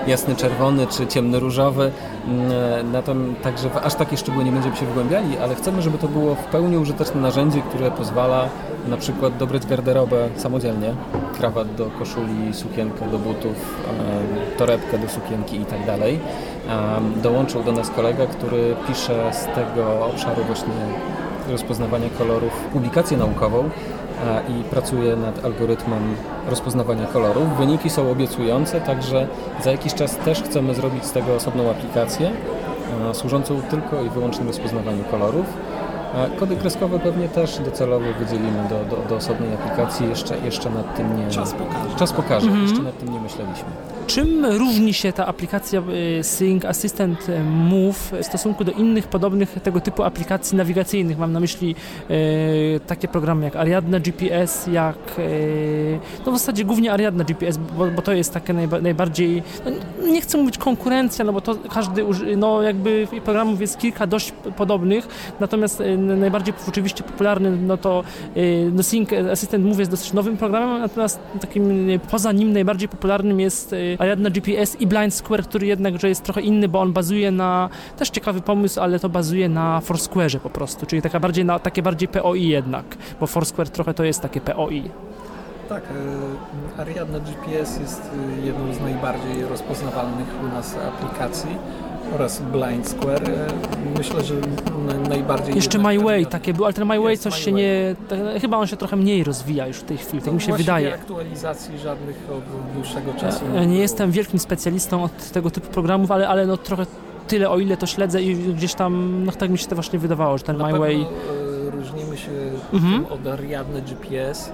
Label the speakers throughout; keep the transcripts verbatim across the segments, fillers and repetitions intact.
Speaker 1: jasny czerwony czy ciemny różowy. Natomiast także w aż takie szczegóły nie będziemy się wgłębiali, ale chcemy, żeby to było w pełni użyteczne narzędzie, które pozwala na przykład dobrać garderobę samodzielnie, krawat do koszuli, sukienkę do butów, torebkę do sukienki i tak dalej. Dołączył do nas kolega, który pisze z tego obszaru właśnie rozpoznawania kolorów publikację naukową i pracuje nad algorytmem rozpoznawania kolorów. Wyniki są obiecujące, także za jakiś czas też chcemy zrobić z tego osobną aplikację służącą tylko i wyłącznie rozpoznawaniu kolorów. Kody kreskowe pewnie też docelowo wydzielimy do, do, do osobnej aplikacji. Jeszcze, jeszcze nad tym nie...
Speaker 2: Czas pokaże.
Speaker 1: Czas pokaże.
Speaker 2: Mhm.
Speaker 1: Jeszcze nad tym nie myśleliśmy.
Speaker 2: Czym różni się ta aplikacja Sync Assistant Move w stosunku do innych podobnych tego typu aplikacji nawigacyjnych? Mam na myśli e, takie programy jak Ariadna G P S, jak e, no w zasadzie głównie Ariadna G P S, bo, bo to jest takie najba, najbardziej, no nie chcę mówić konkurencja, no bo to każdy, no jakby programów jest kilka dość podobnych, natomiast e, najbardziej oczywiście popularny, no to e, no Sync Assistant Move jest dosyć nowym programem, natomiast takim poza nim najbardziej popularnym jest e, Ariadna G P S i Blind Square, który jednakże jest trochę inny, bo on bazuje na, też ciekawy pomysł, ale to bazuje na Foursquare'ze po prostu, czyli taka bardziej na, takie bardziej P O I jednak, bo Foursquare trochę to jest takie P O I.
Speaker 3: Tak, Ariadna G P S jest jedną z najbardziej rozpoznawalnych u nas aplikacji oraz Blind Square. Myślę, że najbardziej...
Speaker 2: Jeszcze My Way takie był, ale ten My Way
Speaker 3: jest
Speaker 2: coś
Speaker 3: My
Speaker 2: się
Speaker 3: Way.
Speaker 2: nie... Tak, chyba on się trochę mniej rozwija już w tej chwili, tak mi się
Speaker 3: Właściwie
Speaker 2: wydaje.
Speaker 3: aktualizacji żadnych od dłuższego czasu.
Speaker 2: Ja, ja nie jestem wielkim specjalistą od tego typu programów, ale, ale no trochę tyle, o ile to śledzę i gdzieś tam, no tak mi się to właśnie wydawało, że ten
Speaker 3: Na
Speaker 2: My
Speaker 3: pewno,
Speaker 2: Way...
Speaker 3: e, różnimy się
Speaker 2: Mhm.
Speaker 3: tym od Ariadny G P S,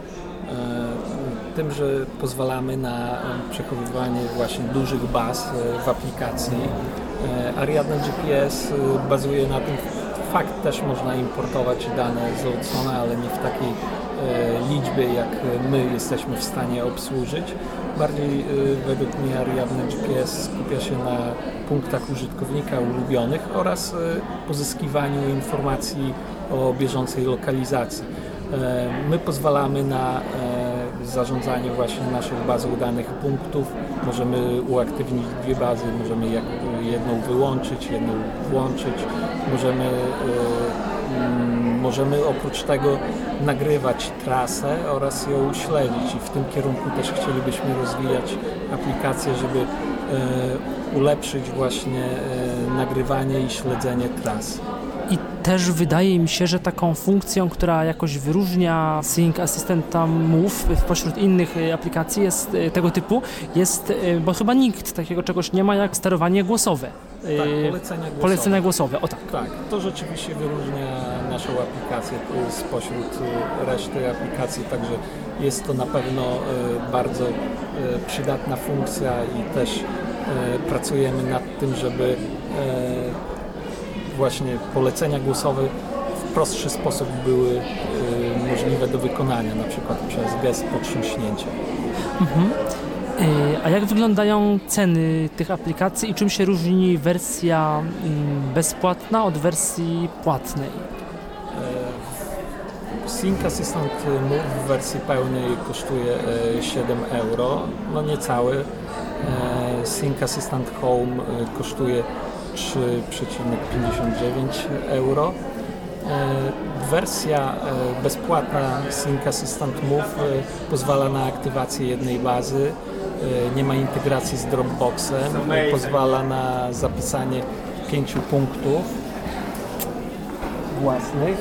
Speaker 3: e, tym, że pozwalamy na e, przechowywanie właśnie dużych baz e, w aplikacji. E, Ariadna G P S e, bazuje na tym, fakt też można importować dane z Outsona, ale nie w takiej e, liczbie, jak my jesteśmy w stanie obsłużyć. Bardziej e, według mnie Ariadna G P S skupia się na punktach użytkownika ulubionych oraz e, pozyskiwaniu informacji o bieżącej lokalizacji. E, my pozwalamy na e, zarządzanie właśnie naszą bazą danych punktów. Możemy uaktywnić dwie bazy, możemy jak, jedną wyłączyć, jedną włączyć. Możemy, e, m, możemy oprócz tego nagrywać trasę oraz ją śledzić i w tym kierunku też chcielibyśmy rozwijać aplikację, żeby e, ulepszyć właśnie e, nagrywanie i śledzenie tras.
Speaker 2: I też wydaje mi się, że taką funkcją, która jakoś wyróżnia Sync Assistanta Move spośród innych aplikacji jest tego typu, jest, bo chyba nikt takiego czegoś nie ma jak sterowanie głosowe.
Speaker 3: Tak, polecenia głosowe.
Speaker 2: Polecenia głosowe, o tak.
Speaker 3: Tak, to rzeczywiście wyróżnia naszą aplikację spośród reszty aplikacji, także jest to na pewno bardzo przydatna funkcja i też pracujemy nad tym, żeby właśnie polecenia głosowe w prostszy sposób były y, możliwe do wykonania, na przykład przez gest potrząśnięcia. Mhm.
Speaker 2: Y, a jak wyglądają ceny tych aplikacji i czym się różni wersja y, bezpłatna od wersji płatnej?
Speaker 3: Y, Sync Assistant Move w wersji pełnej kosztuje y, siedem euro, no niecałe. Y, Sync Assistant Home y, kosztuje trzy przecinek pięćdziesiąt dziewięć euro. Wersja bezpłatna Sync Assistant Move pozwala na aktywację jednej bazy, nie ma integracji z Dropboxem, pozwala na zapisanie pięciu punktów własnych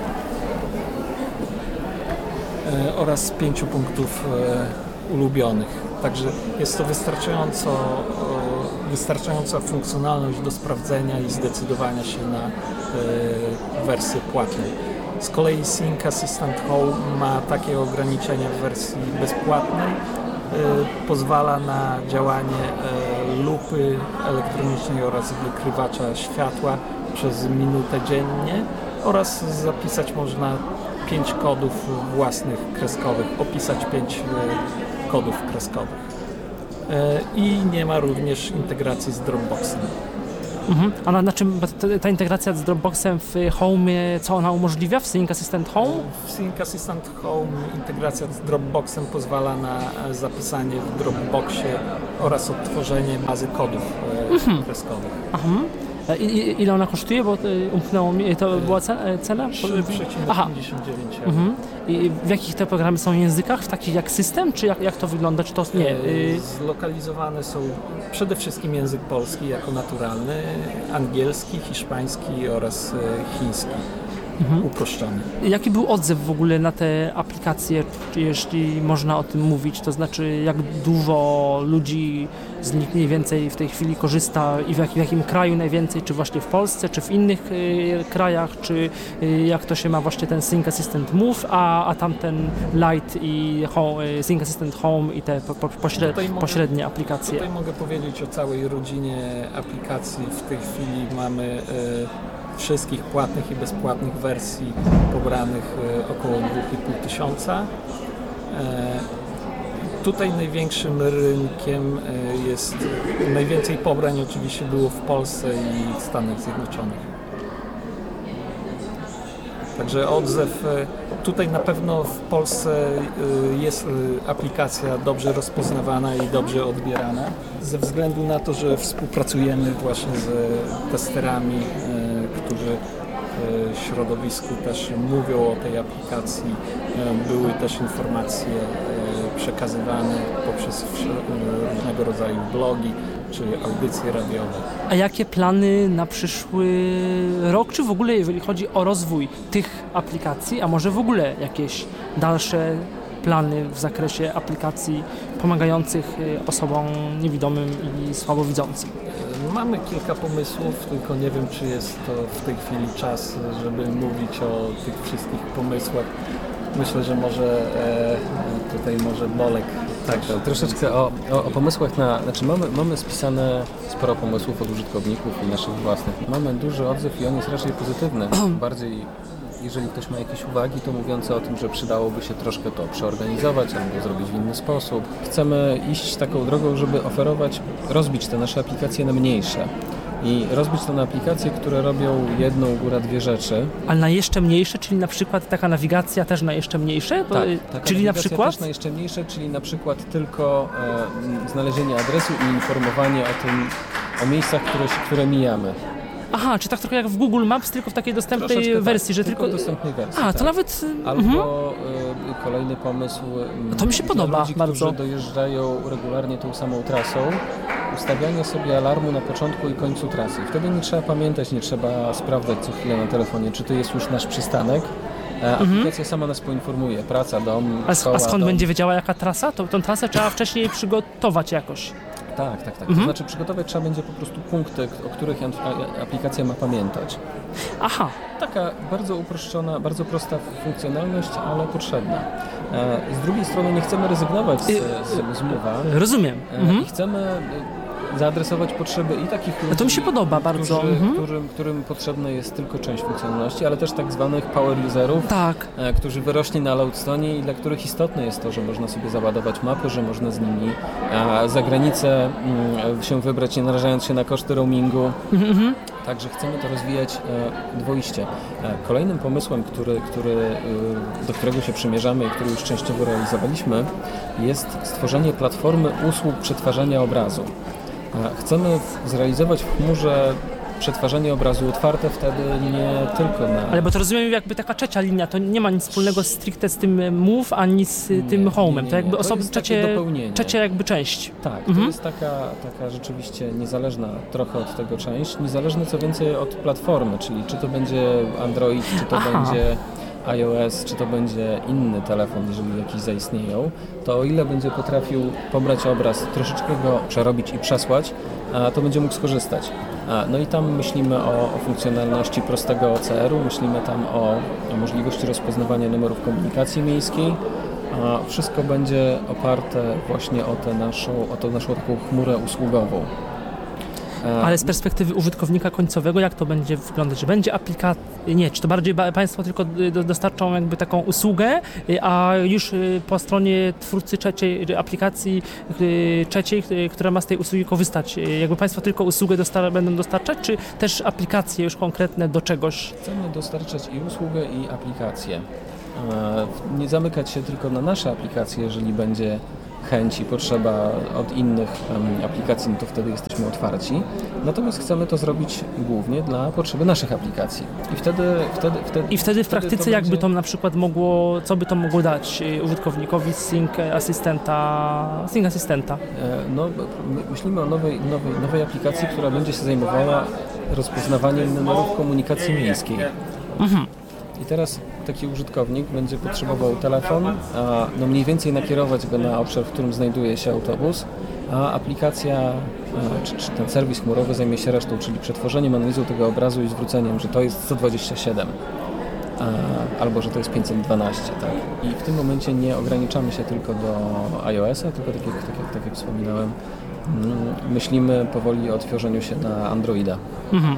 Speaker 3: oraz pięciu punktów ulubionych. Także jest to wystarczająco wystarczająca funkcjonalność do sprawdzenia i zdecydowania się na y, wersję płatną. Z kolei Sync Assistant Home ma takie ograniczenia w wersji bezpłatnej. Y, pozwala na działanie y, lupy elektronicznej oraz wykrywacza światła przez minutę dziennie oraz zapisać można pięć kodów własnych kreskowych, opisać pięć y, kodów kreskowych. I nie ma również integracji z Dropboxem.
Speaker 2: Mhm. A na, na czym ta, ta integracja z Dropboxem w Home, co ona umożliwia w Sync Assistant Home?
Speaker 3: W Sync Assistant Home integracja z Dropboxem pozwala na zapisanie w Dropboxie oraz odtworzenie bazy kodów mhm. kreskowych.
Speaker 2: Aha. I, i, ile ona kosztuje, bo umknęło mi, to była cena?
Speaker 3: trzy przecinek pięćdziesiąt dziewięć euro.
Speaker 2: Mhm. I w jakich te programy są językach? W takich jak system, czy jak, jak to wygląda? Czy to nie?
Speaker 3: Zlokalizowane są przede wszystkim język polski jako naturalny, angielski, hiszpański oraz chiński. Mhm. Uproszczony.
Speaker 2: Jaki był odzew w ogóle na te aplikacje, jeśli można o tym mówić? To znaczy, jak dużo ludzi z nich mniej więcej w tej chwili korzysta i w, jak, w jakim kraju najwięcej? Czy właśnie w Polsce, czy w innych y, krajach? Czy y, jak to się ma właśnie ten Sync Assistant Move, a, a tamten Lite i home, y, Sync Assistant Home i te po, po, pośred, mogę, pośrednie aplikacje?
Speaker 3: Tutaj mogę powiedzieć o całej rodzinie aplikacji. W tej chwili mamy y, wszystkich płatnych i bezpłatnych wersji pobranych około dwa i pół tysiąca. Tutaj największym rynkiem jest, najwięcej pobrań oczywiście było w Polsce i w Stanach Zjednoczonych. Także odzew, tutaj na pewno w Polsce jest aplikacja dobrze rozpoznawana i dobrze odbierana. Ze względu na to, że współpracujemy właśnie z testerami, którzy w środowisku też mówią o tej aplikacji, były też informacje przekazywane poprzez różnego rodzaju blogi czy audycje radiowe.
Speaker 2: A jakie plany na przyszły rok, czy w ogóle jeżeli chodzi o rozwój tych aplikacji, a może w ogóle jakieś dalsze plany w zakresie aplikacji pomagających osobom niewidomym i słabowidzącym?
Speaker 3: Mamy kilka pomysłów, tylko nie wiem, czy jest to w tej chwili czas, żeby mówić o tych wszystkich pomysłach. Myślę, że może e, tutaj może Bolek.
Speaker 1: Tak, to troszeczkę o, o, o pomysłach na... Znaczy mamy, mamy spisane sporo pomysłów od użytkowników i naszych własnych. Mamy duży odzew i on jest raczej pozytywny. Bardziej, jeżeli ktoś ma jakieś uwagi, to mówiące o tym, że przydałoby się troszkę to przeorganizować albo zrobić w inny sposób. Chcemy iść taką drogą, żeby oferować, rozbić te nasze aplikacje na mniejsze. I rozbić to na aplikacje, które robią jedną, góra dwie rzeczy.
Speaker 2: Ale na jeszcze mniejsze, czyli na przykład taka nawigacja też na jeszcze mniejsze?
Speaker 1: Tak, taka
Speaker 2: czyli na przykład?
Speaker 1: też na jeszcze mniejsze, czyli na przykład tylko e, znalezienie adresu i informowanie o tym, o miejscach, które, które mijamy.
Speaker 2: Aha, czy tak trochę jak w Google Maps, tylko w takiej dostępnej
Speaker 1: Troszeczkę
Speaker 2: wersji,
Speaker 1: tak,
Speaker 2: że
Speaker 1: tylko...
Speaker 2: tylko...
Speaker 1: w dostępnej wersji,
Speaker 2: A,
Speaker 1: tak.
Speaker 2: to nawet...
Speaker 1: Albo
Speaker 2: mhm.
Speaker 1: y, kolejny pomysł... Y,
Speaker 2: to mi się podoba
Speaker 1: ludzi,
Speaker 2: bardzo.
Speaker 1: Którzy dojeżdżają regularnie tą samą trasą, ustawianie sobie alarmu na początku i końcu trasy. Wtedy nie trzeba pamiętać, nie trzeba sprawdzać co chwilę na telefonie, czy to jest już nasz przystanek. A aplikacja mhm. sama nas poinformuje. Praca, dom,
Speaker 2: A,
Speaker 1: szkoła,
Speaker 2: a skąd
Speaker 1: dom.
Speaker 2: będzie wiedziała jaka trasa? To tą trasę trzeba wcześniej przygotować jakoś.
Speaker 1: Tak, tak, tak.
Speaker 2: Mhm.
Speaker 1: To znaczy przygotować trzeba będzie po prostu punkty, o których aplikacja ma pamiętać.
Speaker 2: Aha.
Speaker 1: Taka bardzo uproszczona, bardzo prosta funkcjonalność, ale potrzebna. Z drugiej strony nie chcemy rezygnować z, z, z mowa.
Speaker 2: Rozumiem.
Speaker 1: Mhm. I chcemy zaadresować potrzeby i takich ludzi,
Speaker 2: to mi się podoba bardzo.
Speaker 1: Którzy,
Speaker 2: mhm.
Speaker 1: którym, którym potrzebna jest tylko część funkcjonalności, ale też tak zwanych power userów,
Speaker 2: tak.
Speaker 1: którzy wyrośli na Loadstone i dla których istotne jest to, że można sobie załadować mapy, że można z nimi a, za granicę m, się wybrać, nie narażając się na koszty roamingu. Mhm. Także chcemy to rozwijać e, dwoiście. E, kolejnym pomysłem, który, który, e, do którego się przymierzamy i który już częściowo realizowaliśmy, jest stworzenie platformy usług przetwarzania obrazu. Chcemy zrealizować w chmurze przetwarzanie obrazu otwarte wtedy nie tylko na...
Speaker 2: Ale bo to rozumiem jakby taka trzecia linia, to nie ma nic wspólnego stricte z tym Move, ani z nie, tym Home'em. To jakby osobno trzecie, trzecia jakby część.
Speaker 1: Tak,
Speaker 2: mhm.
Speaker 1: to jest taka, taka rzeczywiście niezależna trochę od tego część, niezależna co więcej od platformy, czyli czy to będzie Android, czy to Aha. będzie iOS, czy to będzie inny telefon, jeżeli jakiś zaistnieją, to o ile będzie potrafił pobrać obraz, troszeczkę go przerobić i przesłać, to będzie mógł skorzystać. No i tam myślimy o, o funkcjonalności prostego O C R u, myślimy tam o, o możliwości rozpoznawania numerów komunikacji miejskiej. Wszystko będzie oparte właśnie o tę naszą, o tą naszą taką chmurę usługową.
Speaker 2: Ale z perspektywy użytkownika końcowego, jak to będzie wyglądać? Że będzie aplikacja, nie, czy to bardziej ba- Państwo tylko do, dostarczą jakby taką usługę, a już po stronie twórcy trzeciej aplikacji trzeciej, która ma z tej usługi korzystać, jakby Państwo tylko usługę dostar- będą dostarczać, czy też aplikacje już konkretne do czegoś?
Speaker 1: Chcemy dostarczać i usługę, i aplikację. Nie zamykać się tylko na nasze aplikacje, jeżeli będzie chęć i potrzeba od innych um, aplikacji, no to wtedy jesteśmy otwarci. Natomiast chcemy to zrobić głównie dla potrzeby naszych aplikacji. I wtedy... wtedy, wtedy
Speaker 2: I wtedy w
Speaker 1: wtedy
Speaker 2: praktyce
Speaker 1: to
Speaker 2: jakby
Speaker 1: będzie...
Speaker 2: to na przykład mogło, co by to mogło dać użytkownikowi Sync asystenta, Sync asystenta?
Speaker 1: No, myślimy o nowej, nowej, nowej aplikacji, która będzie się zajmowała rozpoznawaniem numerów komunikacji miejskiej.
Speaker 2: Mhm.
Speaker 1: I teraz taki użytkownik będzie potrzebował telefon, a no mniej więcej nakierować go na obszar, w którym znajduje się autobus, a aplikacja, czy, czy ten serwis chmurowy zajmie się resztą, czyli przetworzeniem, analizą tego obrazu i zwróceniem, że to jest sto dwadzieścia siedem, a, albo że to jest pięćset dwanaście. Tak? I w tym momencie nie ograniczamy się tylko do iOS-a, tylko tak jak, tak jak, tak jak wspominałem, myślimy powoli o odtworzeniu się na Androida.
Speaker 2: Mhm.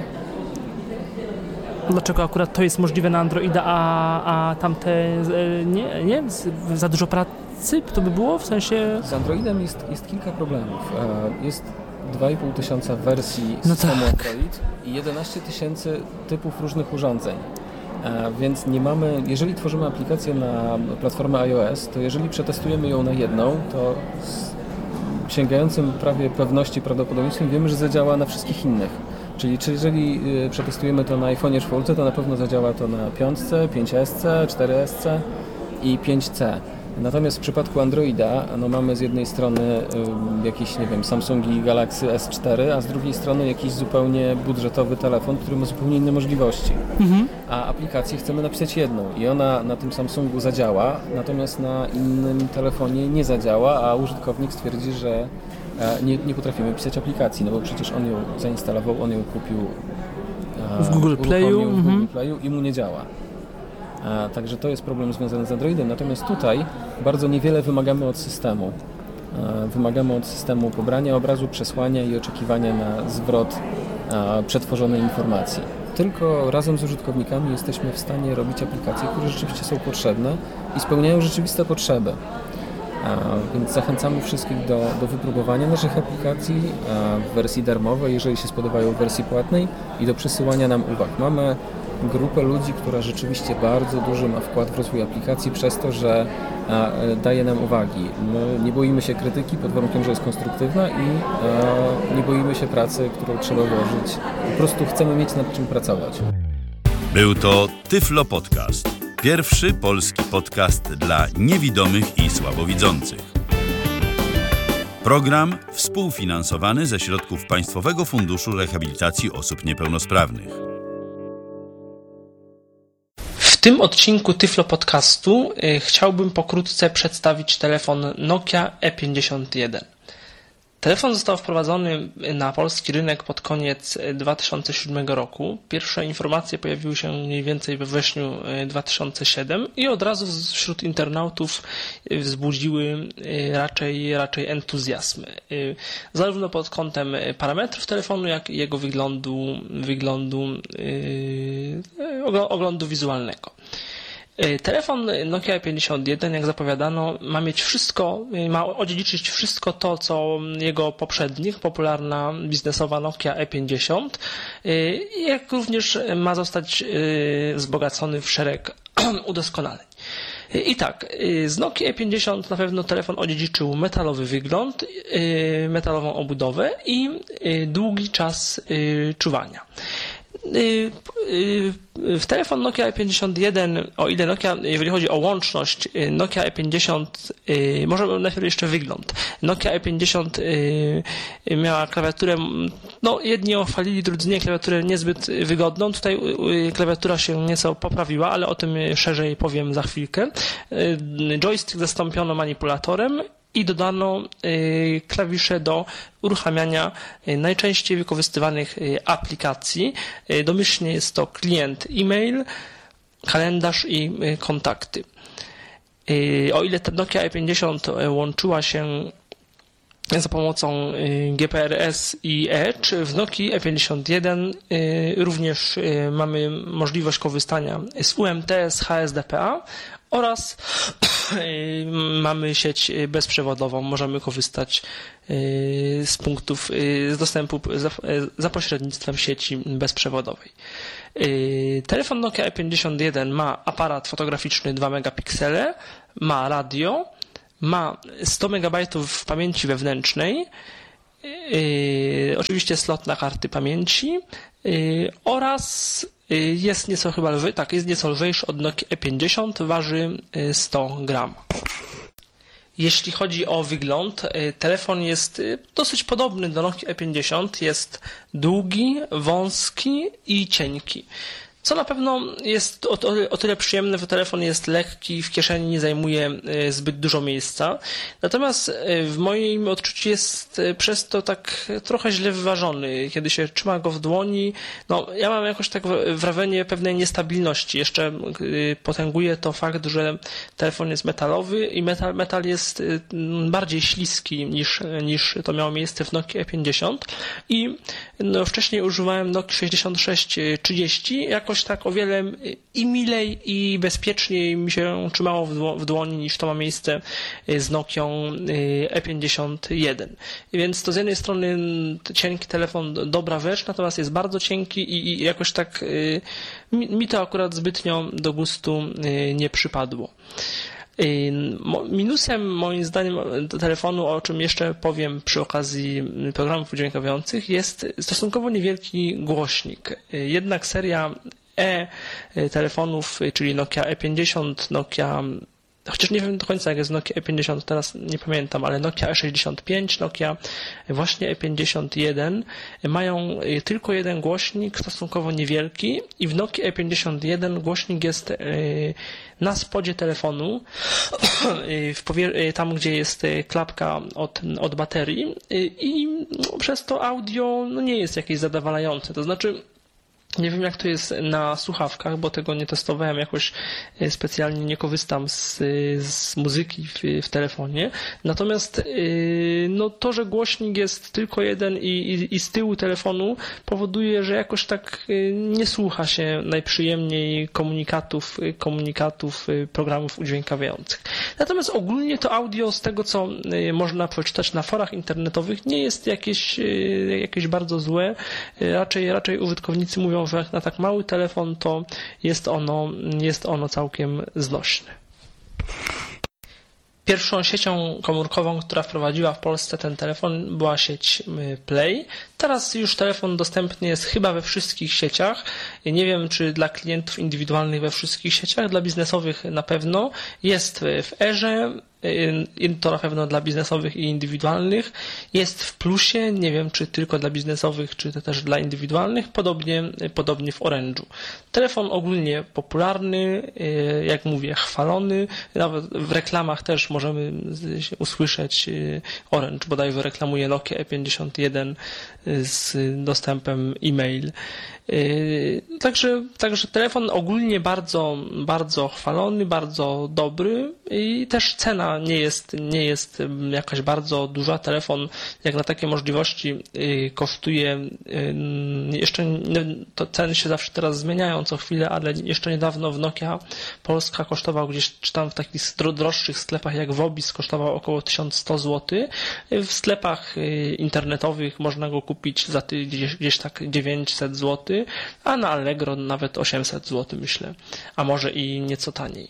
Speaker 2: Dlaczego akurat to jest możliwe na Androida, a, a tamte nie, nie? Za dużo pracy to by było? W sensie...
Speaker 1: Z Androidem jest, jest kilka problemów. Jest dwa i pół tysiąca wersji
Speaker 2: no
Speaker 1: systemu
Speaker 2: tak.
Speaker 1: Android i jedenaście tysięcy typów różnych urządzeń. Więc nie mamy, jeżeli tworzymy aplikację na platformę iOS, to jeżeli przetestujemy ją na jedną, to z sięgającym prawie pewności prawdopodobieństwem wiemy, że zadziała na wszystkich innych. Czyli czy jeżeli y, przetestujemy to na iPhone'ie czwórce, to na pewno zadziała to na piątce, pięć S, cztery S i pięć C. Natomiast w przypadku Androida no mamy z jednej strony y, jakiś, nie wiem, Samsungi Galaxy S cztery, a z drugiej strony jakiś zupełnie budżetowy telefon, który ma zupełnie inne możliwości. Mhm. A aplikację chcemy napisać jedną i ona na tym Samsungu zadziała, natomiast na innym telefonie nie zadziała, a użytkownik stwierdzi, że Nie, nie potrafimy pisać aplikacji, no bo przecież on ją zainstalował, on ją kupił
Speaker 2: w Google Playu,
Speaker 1: w
Speaker 2: mm-hmm.
Speaker 1: Google Playu i mu nie działa. A, także to jest problem związany z Androidem. Natomiast tutaj bardzo niewiele wymagamy od systemu. A, wymagamy od systemu pobrania obrazu, przesłania i oczekiwania na zwrot a, przetworzonej informacji. Tylko razem z użytkownikami jesteśmy w stanie robić aplikacje, które rzeczywiście są potrzebne i spełniają rzeczywiste potrzeby. A, więc zachęcamy wszystkich do, do wypróbowania naszych aplikacji a, w wersji darmowej, jeżeli się spodobają w wersji płatnej i do przesyłania nam uwag. Mamy grupę ludzi, która rzeczywiście bardzo duży ma wkład w rozwój aplikacji przez to, że a, daje nam uwagi. My nie boimy się krytyki pod warunkiem, że jest konstruktywna i a, nie boimy się pracy, którą trzeba włożyć. Po prostu chcemy mieć nad czym pracować.
Speaker 4: Był to Tyflo Podcast. Pierwszy polski podcast dla niewidomych i słabowidzących. Program współfinansowany ze środków Państwowego Funduszu Rehabilitacji Osób Niepełnosprawnych.
Speaker 5: W tym odcinku Tyflo Podcastu y, chciałbym pokrótce przedstawić telefon Nokia E pięćdziesiąt jeden. Telefon został wprowadzony na polski rynek pod koniec dwa tysiące siódmego roku. Pierwsze informacje pojawiły się mniej więcej we wrześniu dwa tysiące siódmego i od razu wśród internautów wzbudziły raczej, raczej entuzjazm. Zarówno pod kątem parametrów telefonu, jak i jego wyglądu, wyglądu oglądu wizualnego. Telefon Nokia E pięćdziesiąt jeden, jak zapowiadano, ma mieć wszystko, ma odziedziczyć wszystko to, co jego poprzednik, popularna biznesowa Nokia E pięćdziesiąt, jak również ma zostać wzbogacony w szereg udoskonaleń. I tak, z Nokii E pięćdziesiąt na pewno telefon odziedziczył metalowy wygląd, metalową obudowę i długi czas czuwania. W telefon Nokia E pięćdziesiąt jeden, o ile Nokia, jeżeli chodzi o łączność, Nokia E pięćdziesiąt, może najpierw jeszcze wygląd. Nokia E pięćdziesiąt miała klawiaturę, no jedni ją chwalili, drudzy nie, klawiaturę niezbyt wygodną. Tutaj klawiatura się nieco poprawiła, ale o tym szerzej powiem za chwilkę. Joystick zastąpiono manipulatorem i dodano klawisze do uruchamiania najczęściej wykorzystywanych aplikacji. Domyślnie jest to klient e-mail, kalendarz i kontakty. O ile ta Nokia E pięćdziesiąt łączyła się za pomocą G P R S i Edge. W Nokii E pięćdziesiąt jeden również mamy możliwość korzystania z U M T, z H S D P A oraz mamy sieć bezprzewodową. Możemy korzystać z punktów, z dostępu za, za pośrednictwem sieci bezprzewodowej. Telefon Nokia E pięćdziesiąt jeden ma aparat fotograficzny dwa megapiksele, ma radio, ma sto megabajtów pamięci wewnętrznej, yy, oczywiście slot na karty pamięci yy, oraz yy, jest nieco chyba lwy, tak, jest nieco lżejszy od Nokii E pięćdziesiąt, waży sto gram. Jeśli chodzi o wygląd, telefon jest dosyć podobny do Nokii E pięćdziesiąt, jest długi, wąski i cienki. Co na pewno jest o, o, o tyle przyjemne, że telefon jest lekki, w kieszeni nie zajmuje zbyt dużo miejsca. Natomiast w moim odczuciu jest przez to tak trochę źle wyważony. Kiedy się trzyma go w dłoni, no ja mam jakoś tak wrażenie pewnej niestabilności. Jeszcze potęguje to fakt, że telefon jest metalowy i metal, metal jest bardziej śliski niż, niż to miało miejsce w Nokii E pięćdziesiąt. I no, wcześniej używałem Nokii sześćdziesiąt sześć trzydzieści, jako tak o wiele i milej i bezpieczniej mi się trzymało w dłoni niż to ma miejsce z Nokią E pięćdziesiąt jeden. Więc to z jednej strony cienki telefon dobra rzecz, natomiast jest bardzo cienki i, i jakoś tak mi, mi to akurat zbytnio do gustu nie przypadło. Minusem moim zdaniem telefonu, o czym jeszcze powiem przy okazji programów udźwiękawiających, jest stosunkowo niewielki głośnik. Jednak seria E telefonów, czyli Nokia E pięćdziesiąt, Nokia, chociaż nie wiem do końca jak jest Nokia E pięćdziesiąt, teraz nie pamiętam, ale Nokia E sześćdziesiąt pięć, Nokia właśnie E pięćdziesiąt jeden mają tylko jeden głośnik, stosunkowo niewielki, i w Nokii E pięćdziesiąt jeden głośnik jest na spodzie telefonu, w powie- tam gdzie jest klapka od, od baterii, i no, przez to audio no, nie jest jakieś zadowalające. To znaczy, nie wiem jak to jest na słuchawkach, bo tego nie testowałem, jakoś specjalnie nie korzystam z, z muzyki w, w telefonie. Natomiast no, to, że głośnik jest tylko jeden i, i, i z tyłu telefonu powoduje, że jakoś tak nie słucha się najprzyjemniej komunikatów, komunikatów programów udźwiękawiających. Natomiast ogólnie to audio, z tego co można przeczytać na forach internetowych, nie jest jakieś, jakieś bardzo złe. Raczej, raczej użytkownicy mówią, że jak na tak mały telefon to jest ono, jest ono całkiem znośne. Pierwszą siecią komórkową, która wprowadziła w Polsce ten telefon, była sieć Play. Teraz już telefon dostępny jest chyba we wszystkich sieciach. Nie wiem, czy dla klientów indywidualnych we wszystkich sieciach, dla biznesowych na pewno. Jest w Erze, to na pewno dla biznesowych i indywidualnych. Jest w Plusie, nie wiem, czy tylko dla biznesowych, czy też dla indywidualnych. Podobnie, podobnie w Orange'u. Telefon ogólnie popularny, jak mówię, chwalony. Nawet w reklamach też możemy usłyszeć Orange, bodajże reklamuje Nokia E pięćdziesiąt jeden z dostępem e-mail. Także, także telefon ogólnie bardzo, bardzo chwalony, bardzo dobry i też cena nie jest, nie jest jakaś bardzo duża. Telefon jak na takie możliwości kosztuje, jeszcze to ceny się zawsze teraz zmieniają co chwilę, ale jeszcze niedawno w Nokia Polska kosztował gdzieś, czy tam w takich droższych sklepach jak Wobis kosztował około tysiąc sto złotych. W sklepach internetowych można go kupić za gdzieś, gdzieś tak dziewięćset złotych, a na Allegro nawet osiemset złotych myślę, a może i nieco taniej.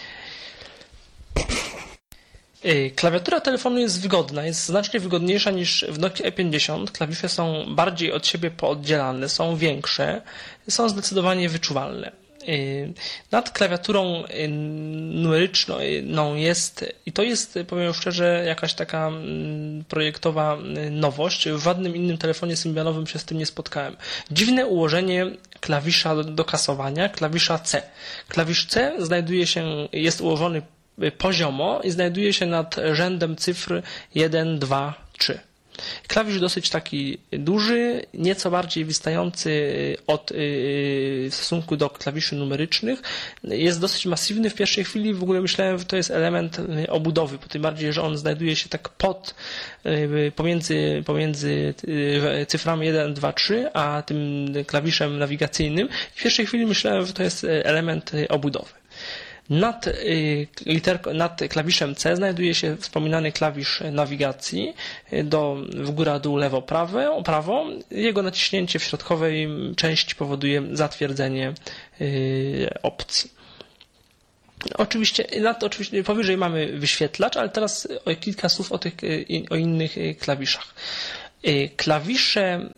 Speaker 5: Klawiatura telefonu jest wygodna, jest znacznie wygodniejsza niż w Nokii E pięćdziesiąt. Klawisze są bardziej od siebie pooddzielane, są większe, są zdecydowanie wyczuwalne. Nad klawiaturą numeryczną jest, i to jest, powiem szczerze, jakaś taka projektowa nowość. W żadnym innym telefonie symbianowym się z tym nie spotkałem. Dziwne ułożenie klawisza do, do kasowania, klawisza C. Klawisz C znajduje się, jest ułożony poziomo i znajduje się nad rzędem cyfr jeden, dwa, trzy. Klawisz dosyć taki duży, nieco bardziej wystający od, w stosunku do klawiszy numerycznych. Jest dosyć masywny. W pierwszej chwili w ogóle myślałem, że to jest element obudowy, po tym bardziej, że on znajduje się tak pod, pomiędzy, pomiędzy cyframi jeden, dwa, trzy, a tym klawiszem nawigacyjnym. W pierwszej chwili myślałem, że to jest element obudowy. Nad, literko, nad klawiszem C znajduje się wspominany klawisz nawigacji do w górę, dół, lewo, prawo, prawo. Jego naciśnięcie w środkowej części powoduje zatwierdzenie opcji. Oczywiście, nad, oczywiście powyżej mamy wyświetlacz, ale teraz kilka słów o, tych, o innych klawiszach. Klawisze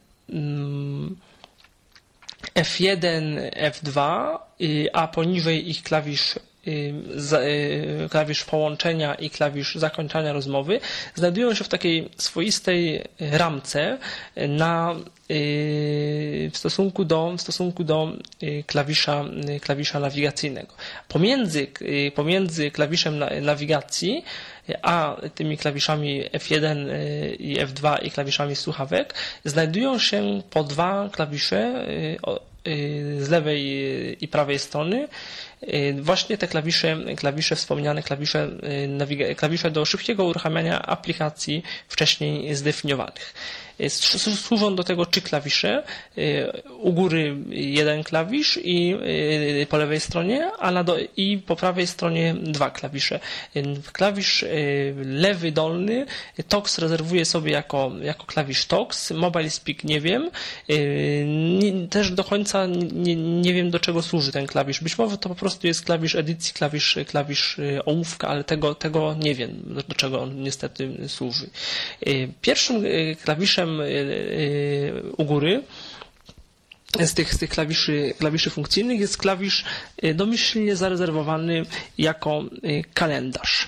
Speaker 5: F jeden, F dwa, a poniżej ich klawisz klawisz połączenia i klawisz zakończania rozmowy znajdują się w takiej swoistej ramce na, w stosunku do, w stosunku do klawisza, klawisza nawigacyjnego. Pomiędzy, pomiędzy klawiszem nawigacji a tymi klawiszami F jeden i F dwa i klawiszami słuchawek znajdują się po dwa klawisze z lewej i prawej strony. Właśnie te klawisze, klawisze wspomniane, klawisze, klawisze do szybkiego uruchamiania aplikacji wcześniej zdefiniowanych. Służą do tego trzy klawisze, u góry jeden klawisz i po lewej stronie, a na do, i po prawej stronie dwa klawisze. Klawisz lewy dolny Tox rezerwuję sobie jako, jako klawisz Tox, Mobile Speak nie wiem, też do końca nie, nie wiem do czego służy ten klawisz. Być może to po prostu jest klawisz edycji, klawisz, klawisz ołówka, ale tego, tego nie wiem do, do czego on niestety służy. Pierwszym klawiszem u góry z tych, z tych klawiszy, klawiszy funkcyjnych jest klawisz domyślnie zarezerwowany jako kalendarz.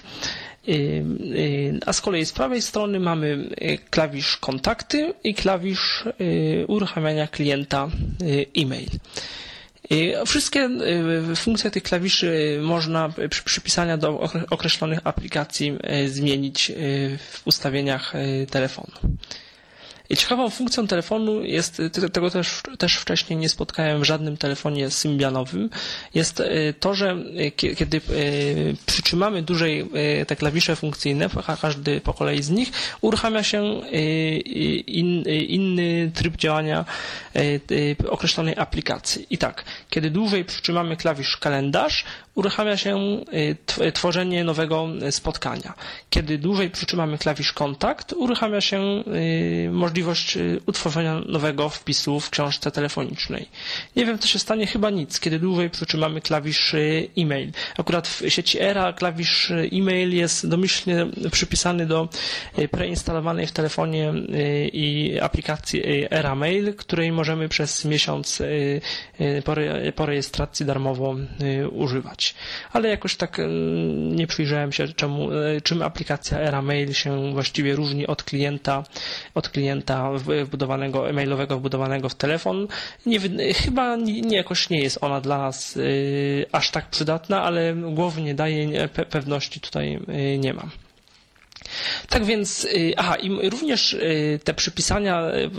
Speaker 5: A z kolei z prawej strony mamy klawisz kontakty i klawisz uruchamiania klienta e-mail. Wszystkie funkcje tych klawiszy można przy przypisania do określonych aplikacji zmienić w ustawieniach telefonu. Ciekawą funkcją telefonu jest, tego też, też wcześniej nie spotkałem w żadnym telefonie symbianowym, jest to, że kiedy przytrzymamy dłużej te klawisze funkcyjne, każdy po kolei z nich, uruchamia się in, inny tryb działania określonej aplikacji. I tak, kiedy dłużej przytrzymamy klawisz kalendarz, uruchamia się tworzenie nowego spotkania. Kiedy dłużej przytrzymamy klawisz kontakt, uruchamia się możliwość utworzenia nowego wpisu w książce telefonicznej. Nie wiem, co się stanie, chyba nic, kiedy dłużej przytrzymamy klawisz e-mail. Akurat w sieci Era klawisz e-mail jest domyślnie przypisany do preinstalowanej w telefonie i aplikacji Era Mail, której możemy przez miesiąc po rejestracji darmowo używać. Ale jakoś tak nie przyjrzałem się, czemu, czym aplikacja Era Mail się właściwie różni od klienta, od klienta wbudowanego, mailowego wbudowanego w telefon. Nie, chyba nie, nie, jakoś nie jest ona dla nas y, aż tak przydatna, ale głowy nie daje, pe, pewności tutaj y, nie mam. Tak więc, aha, i również te przypisania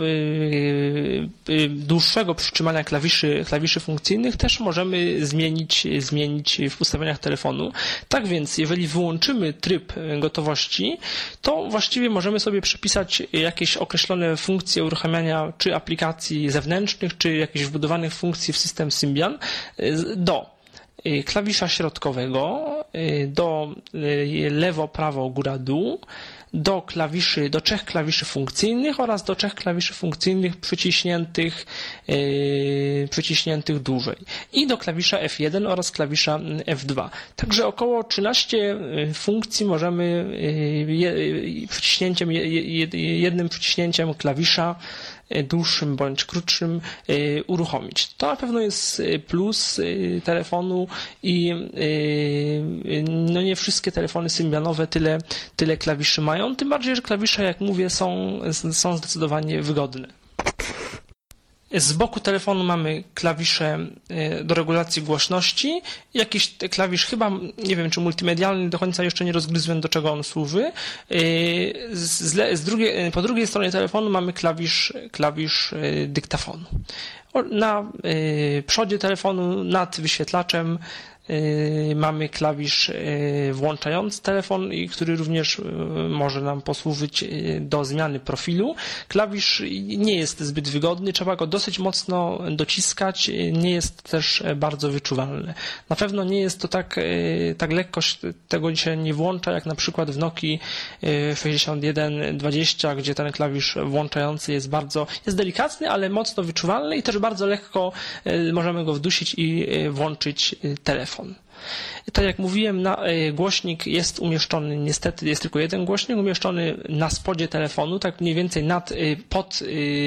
Speaker 5: dłuższego przytrzymania klawiszy, klawiszy funkcyjnych też możemy zmienić, zmienić w ustawieniach telefonu. Tak więc, jeżeli wyłączymy tryb gotowości, to właściwie możemy sobie przypisać jakieś określone funkcje uruchamiania czy aplikacji zewnętrznych, czy jakichś wbudowanych funkcji w system Symbian do klawisza środkowego, do lewo, prawo, góra, dół, do klawiszy, do trzech klawiszy funkcyjnych oraz do trzech klawiszy funkcyjnych przyciśniętych, yy, przyciśniętych dłużej i do klawisza F jeden oraz klawisza F dwa. Także około trzynaście funkcji możemy yy, przyciśnięciem, jednym przyciśnięciem klawisza dłuższym bądź krótszym uruchomić. To na pewno jest plus telefonu i no nie wszystkie telefony symbianowe tyle, tyle klawiszy mają, tym bardziej, że klawisze, jak mówię, są, są zdecydowanie wygodne. Z boku telefonu mamy klawisze do regulacji głośności, jakiś klawisz chyba, nie wiem czy multimedialny, do końca jeszcze nie rozgryzłem do czego on służy. Z, z drugiej, po drugiej stronie telefonu mamy klawisz, klawisz dyktafonu. Na przodzie telefonu nad wyświetlaczem mamy klawisz włączający telefon, który również może nam posłużyć do zmiany profilu. Klawisz nie jest zbyt wygodny, trzeba go dosyć mocno dociskać, nie jest też bardzo wyczuwalny. Na pewno nie jest to tak, tak lekko, tego się nie włącza, jak na przykład w Nokii sześćdziesiąt jeden dwadzieścia, gdzie ten klawisz włączający jest bardzo, jest delikatny, ale mocno wyczuwalny i też bardzo lekko możemy go wdusić i włączyć telefon. Tak jak mówiłem, na, głośnik jest umieszczony, niestety jest tylko jeden głośnik, umieszczony na spodzie telefonu, tak mniej więcej nad, pod,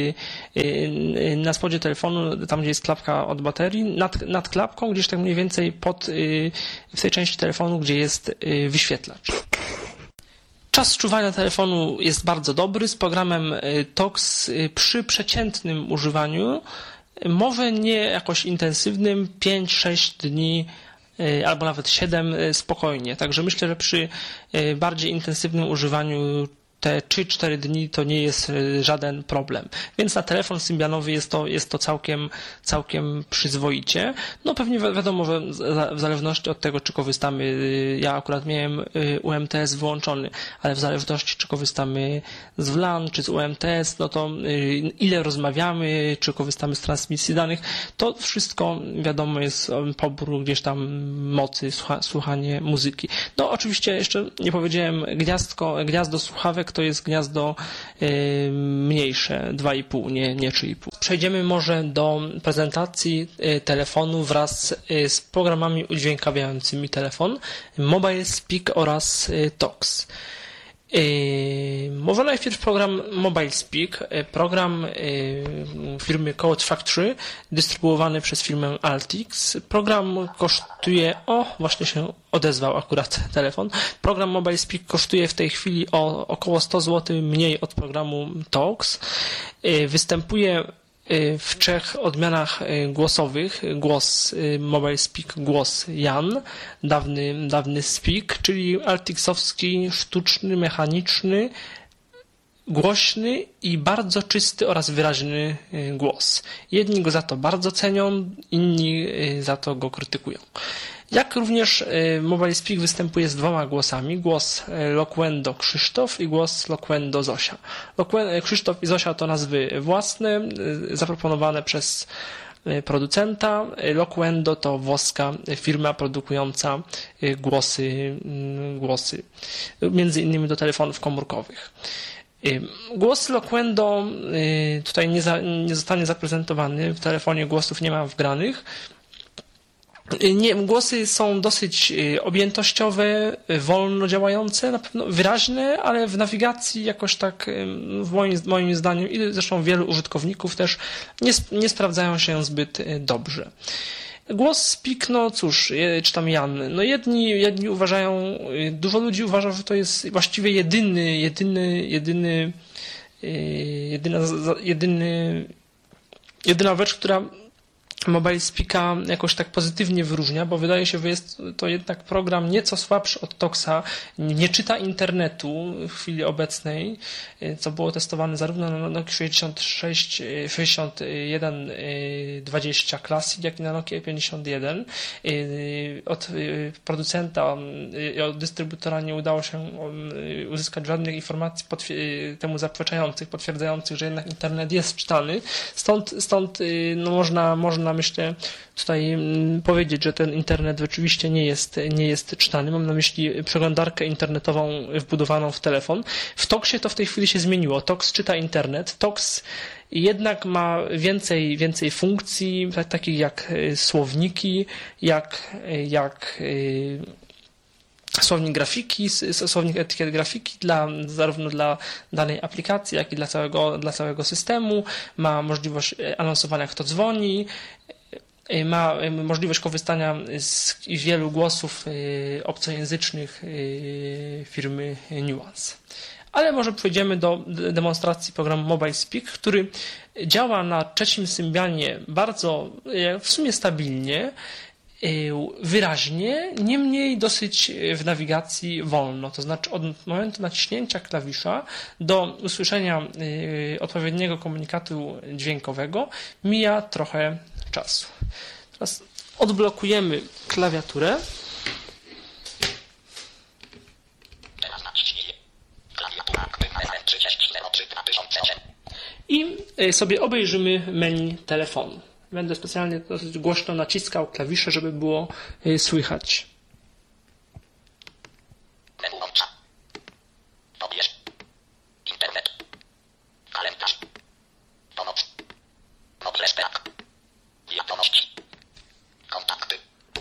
Speaker 5: na spodzie telefonu, tam gdzie jest klapka od baterii, nad, nad klapką, gdzieś tak mniej więcej pod, w tej części telefonu, gdzie jest wyświetlacz. Czas czuwania telefonu jest bardzo dobry, z programem Tox przy przeciętnym używaniu, może nie jakoś intensywnym, pięć sześć dni albo nawet siedem spokojnie. Także myślę, że przy bardziej intensywnym używaniu te trzy cztery dni to nie jest żaden problem. Więc na telefon symbianowy jest to, jest to całkiem, całkiem przyzwoicie. No pewnie wi- wiadomo, że w zależności od tego, czy korzystamy, ja akurat miałem U M T S wyłączony, ale w zależności, czy korzystamy z W L A N, czy z U M T S, no to ile rozmawiamy, czy korzystamy z transmisji danych, to wszystko wiadomo jest pobór gdzieś tam mocy, słucha, słuchanie muzyki. No oczywiście jeszcze nie powiedziałem, gniazdko, gniazdo słuchawek to jest gniazdo y, mniejsze, dwa i pół, nie, nie trzy i pół. Przejdziemy może do prezentacji y, telefonu wraz y, z programami udźwiękawiającymi telefon, Mobile Speak oraz y, Tox. Yy, może najpierw program Mobile Speak, program yy, firmy Code Factory, dystrybuowany przez firmę Altix. Program kosztuje, o właśnie się odezwał akurat telefon, program Mobile Speak kosztuje w tej chwili o około sto złotych mniej od programu Tox. Yy, występuje w trzech odmianach głosowych. Głos Mobile Speak, głos Jan, dawny, dawny Speak, czyli altixowski, sztuczny, mechaniczny, głośny i bardzo czysty oraz wyraźny głos. Jedni go za to bardzo cenią, inni za to go krytykują. Jak również Mobile Speak występuje z dwoma głosami. Głos Loquendo Krzysztof i głos Loquendo Zosia. Loquen- Krzysztof i Zosia to nazwy własne, zaproponowane przez producenta. Loquendo to włoska firma produkująca głosy, głosy między innymi do telefonów komórkowych. Głos Loquendo tutaj nie, za, nie zostanie zaprezentowany. W telefonie głosów nie ma wgranych. Nie, głosy są dosyć objętościowe, wolno działające, na pewno wyraźne, ale w nawigacji jakoś tak w moim, moim zdaniem i zresztą wielu użytkowników też nie, nie sprawdzają się zbyt dobrze. Głos Speak, no cóż, czy tam Jan, no jedni, jedni uważają, dużo ludzi uważa, że to jest właściwie jedyny, jedyny, jedyny, jedyna, jedyny, jedyna rzecz, która Mobile Speaka jakoś tak pozytywnie wyróżnia, bo wydaje się, że jest to jednak program nieco słabszy od Toxa, nie czyta internetu w chwili obecnej, co było testowane zarówno na Nokii sześćdziesiąt sześć, sześćdziesiąt jeden dwadzieścia Classic, jak i na Nokii E pięćdziesiąt jeden. Od producenta, od dystrybutora nie udało się uzyskać żadnych informacji temu zaprzeczających, potwierdzających, że jednak internet jest czytany. Stąd, stąd no można, można myślę tutaj powiedzieć, że ten internet rzeczywiście nie jest, nie jest czytany. Mam na myśli przeglądarkę internetową wbudowaną w telefon. W Toxie to w tej chwili się zmieniło. Tox czyta internet. Tox jednak ma więcej, więcej funkcji, takich jak słowniki, jak, jak słownik grafiki, słownik etykiet grafiki dla, zarówno dla danej aplikacji, jak i dla całego, dla całego systemu. Ma możliwość anonsowania, kto dzwoni. Ma możliwość korzystania z wielu głosów obcojęzycznych firmy Nuance. Ale może przejdziemy do demonstracji programu Mobile Speak, który działa na trzecim symbianie bardzo, w sumie stabilnie, wyraźnie, niemniej dosyć w nawigacji wolno. To znaczy od momentu naciśnięcia klawisza do usłyszenia odpowiedniego komunikatu dźwiękowego mija trochę czasu. Teraz odblokujemy klawiaturę. I sobie obejrzymy menu telefonu. Będę specjalnie dosyć głośno naciskał klawisze, żeby było słychać.
Speaker 6: Pobierz. Internet. Kalendarz. Pomoc. Mobiles brak. Wiadomości. Kontakty.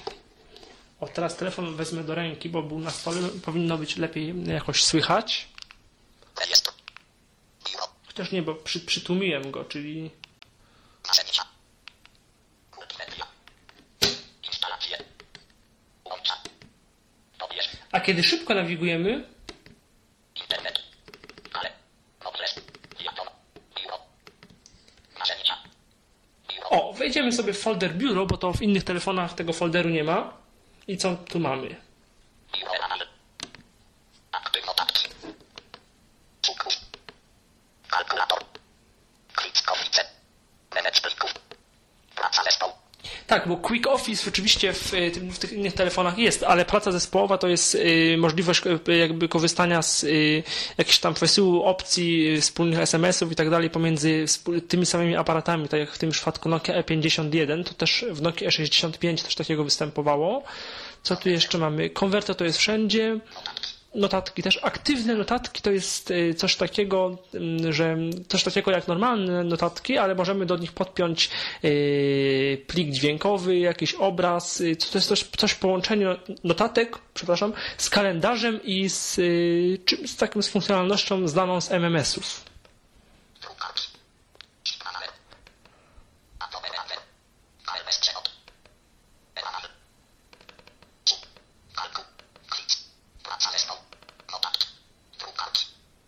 Speaker 5: O, teraz telefon wezmę do ręki, bo był na stole. Powinno być lepiej jakoś słychać.
Speaker 6: Rejestr. Biuro.
Speaker 5: Chociaż nie, bo przy, przytłumiłem go, czyli...
Speaker 6: Narzędzia. Multimedia. Instalacje. Łącza. Pobierz.
Speaker 5: A kiedy szybko nawigujemy,
Speaker 6: Internet. Ale. Mobiles. Wiadomo. Biuro. Narzędzia. Biuro.
Speaker 5: o, wejdziemy sobie w folder biuro, bo to w innych telefonach tego folderu nie ma. I co tu mamy?
Speaker 6: Biuro Enal. Aktyw notatki. Cukrów. Kalkulator. Klikownice. Manage plików. Praca zespołu.
Speaker 5: Tak, bo Quick Office oczywiście w, tym, w tych innych telefonach jest, ale praca zespołowa to jest y, możliwość y, jakby korzystania z y, jakichś tam przesyłu opcji, y, wspólnych es em esów i tak dalej pomiędzy wspól- tymi samymi aparatami, tak jak w tym przypadku Nokia E pięćdziesiąt jeden, to też w Nokia E sześćdziesiąt pięć też takiego występowało. Co tu jeszcze mamy? Konwerter to jest wszędzie. Notatki też. Aktywne notatki to jest coś takiego, że coś takiego jak normalne notatki, ale możemy do nich podpiąć plik dźwiękowy, jakiś obraz. To jest coś, coś w połączeniu notatek, przepraszam, z kalendarzem i z, z taką z funkcjonalnością znaną z em em esów.
Speaker 6: Drukarki. Spanner. Adobe Reader. K L S Cenot. Enal. Cu. Kalku. Klic. Praca zespołu. Notatki. Drukarki.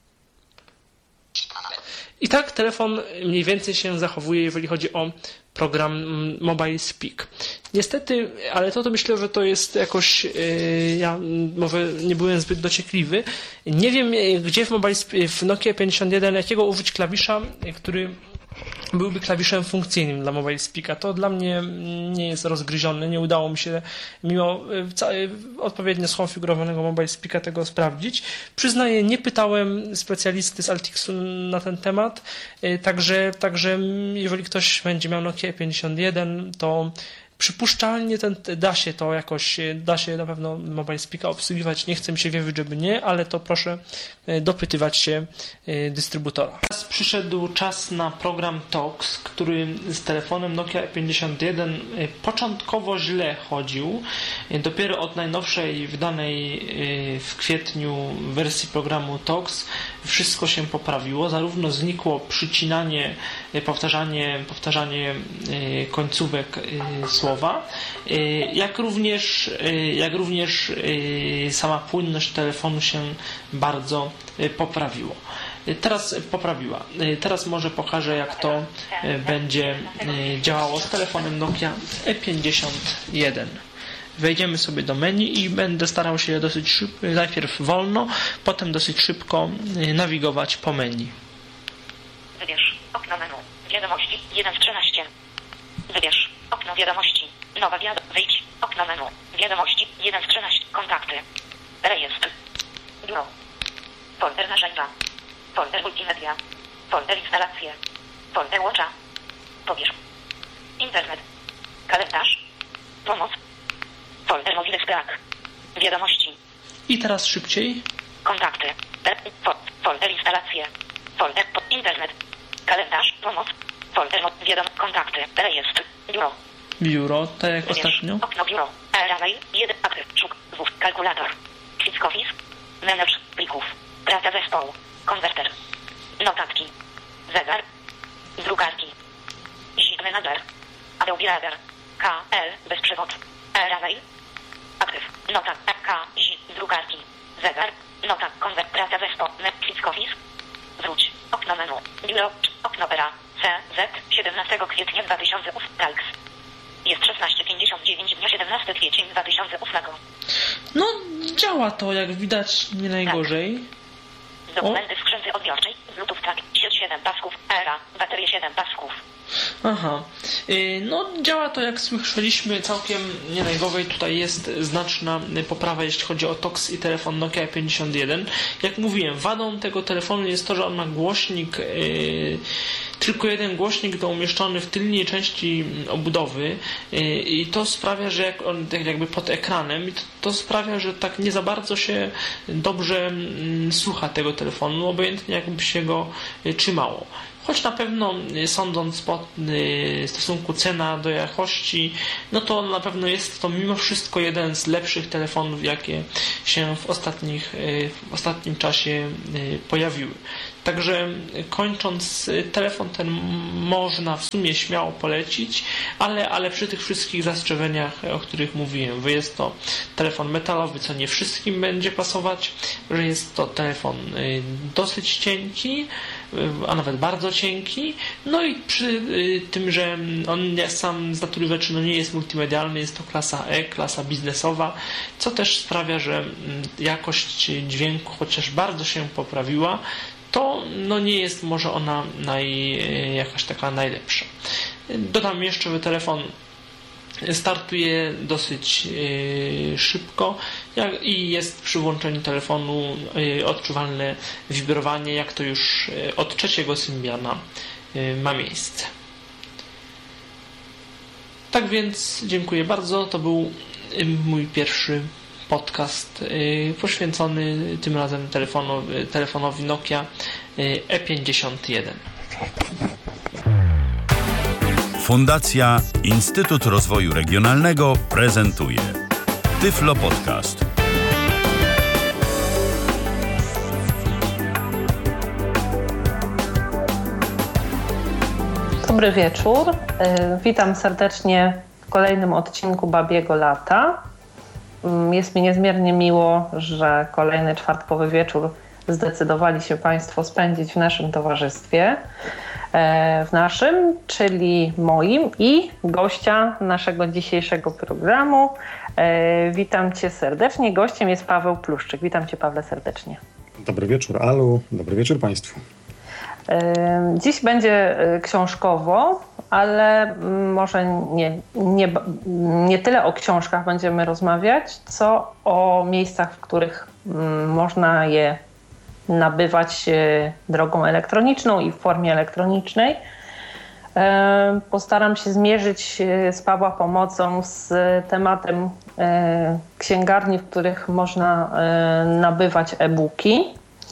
Speaker 6: Spanner.
Speaker 5: I tak telefon mniej więcej się zachowuje, jeżeli chodzi o program Mobile Speak. Niestety, ale to, to myślę, że to jest jakoś, yy, ja może nie byłem zbyt dociekliwy. Nie wiem, gdzie w, Mobile Sp- w Nokia pięćdziesiąt jeden, jakiego użyć klawisza, który byłby klawiszem funkcyjnym dla Mobile Speaka. To dla mnie nie jest rozgryzione. Nie udało mi się, mimo odpowiednio skonfigurowanego Mobile Speaka, tego sprawdzić. Przyznaję, nie pytałem specjalisty z Altixu na ten temat, także, także jeżeli ktoś będzie miał Nokia pięćdziesiąt jeden, to przypuszczalnie ten, da się to jakoś, da się na pewno Mobile Speaka obsługiwać. Nie chcę mi się wierzyć, żeby nie, ale to proszę dopytywać się dystrybutora. Teraz przyszedł czas na program Talks, który z telefonem Nokia pięćdziesiąt jeden początkowo źle chodził. Dopiero od najnowszej wydanej w kwietniu wersji programu Talks wszystko się poprawiło. Zarówno znikło przycinanie, powtarzanie, powtarzanie końcówek słowa, jak również, jak również sama płynność telefonu się bardzo poprawiło. Teraz poprawiła. Teraz może pokażę, jak to będzie działało z telefonem Nokia E pięćdziesiąt jeden. Wejdziemy sobie do menu i będę starał się dosyć szybko, najpierw wolno, potem dosyć szybko nawigować po menu.
Speaker 7: Wybierz okno menu. Wiadomości jeden z trzynastu. Wybierz okno wiadomości. Nowa wiadomość. Wyjdź. Okno menu. Wiadomości jeden z trzynastu. Kontakty. Rejestr. Biuro. Folder narzędzia. Folder multimedia. Folder instalacje. Folder łącza. Pobierz. Internet. Kalendarz. Pomoc. Folder mobiles brak. Wiadomości.
Speaker 5: I teraz szybciej.
Speaker 7: Kontakty. Fol- Folder instalacje. Folder po- internet. Kalendarz. Pomoc. Folder mo- wiadom kontakty. Rejestr. Biuro.
Speaker 5: Biuro, tak jak
Speaker 7: Wybierz.
Speaker 5: ostatnio.
Speaker 7: Okno biuro. Array. jeden. Aktyw. Szuk. Zwód. Kalkulator. Quick Office. Manage plików. Praca zespołu. Konwerter. Notatki. Zegar. Drukarki. Zip Manager. Adobe Reader. K L. Bezprzewod. Array. Aktyw. Notat. K. Zip. Drukarki. Zegar. Notat. Konwert. Praca zespołu. Quick Office. Wróć. Okno menu. Biuro. Okno Opera. C Z siedemnastego kwietnia dwa tysiące ósmego. Talks. Jest szesnaście pięćdziesiąt dziewięć dnia siedemnastego kwietnia dwa tysiące ósmego.
Speaker 5: No, działa to, jak widać, nie najgorzej.
Speaker 7: Dokumenty w skrzynce odbiorczej. Bluetooth tak. Sieć siedem pasków. Era. Bateria siedem pasków.
Speaker 5: Aha. Yy, No, działa to, jak słyszeliśmy, całkiem nie najgorzej. Tutaj jest znaczna poprawa, jeśli chodzi o T O X i telefon Nokia E pięćdziesiąt jeden. Jak mówiłem, wadą tego telefonu jest to, że on ma głośnik, yy, tylko jeden głośnik to umieszczony w tylnej części obudowy yy, i to sprawia, że jak on tak jakby pod ekranem, i to, to sprawia, że tak nie za bardzo się dobrze yy, słucha tego telefonu, obojętnie jakby się go yy, trzymało. Choć na pewno, sądząc po stosunku cena do jakości, no to na pewno jest to mimo wszystko jeden z lepszych telefonów, jakie się w, ostatnich, w ostatnim czasie pojawiły. Także kończąc, telefon ten można w sumie śmiało polecić, ale, ale przy tych wszystkich zastrzeżeniach, o których mówiłem, że jest to telefon metalowy, co nie wszystkim będzie pasować, że jest to telefon dosyć cienki, a nawet bardzo cienki, no i przy tym, że on sam z natury rzeczy no nie jest multimedialny, jest to klasa E, klasa biznesowa, co też sprawia, że jakość dźwięku chociaż bardzo się poprawiła, to no nie jest może ona naj, jakaś taka najlepsza. Dodam jeszcze, że telefon startuje dosyć yy, szybko jak, i jest przy włączeniu telefonu yy, odczuwalne wibrowanie, jak to już yy, od trzeciego Symbiana yy, ma miejsce. Tak więc dziękuję bardzo. To był yy, mój pierwszy podcast yy, poświęcony tym razem telefonowi, telefonowi Nokia yy, E pięćdziesiąt jeden.
Speaker 4: Fundacja Instytut Rozwoju Regionalnego prezentuje Tyflo Podcast.
Speaker 8: Dobry wieczór. Witam serdecznie w kolejnym odcinku Babiego Lata. Jest mi niezmiernie miło, że kolejny czwartkowy wieczór zdecydowali się Państwo spędzić w naszym towarzystwie. W naszym, czyli moim i gościa naszego dzisiejszego programu. Witam Cię serdecznie. Gościem jest Paweł Pluszczyk. Witam Cię, Pawle, serdecznie.
Speaker 9: Dobry wieczór, Alu. Dobry wieczór Państwu.
Speaker 8: Dziś będzie książkowo, ale może nie, nie, nie tyle o książkach będziemy rozmawiać, co o miejscach, w których można je nabywać drogą elektroniczną i w formie elektronicznej. Postaram się zmierzyć z Pawła pomocą z tematem księgarni, w których można nabywać e-booki.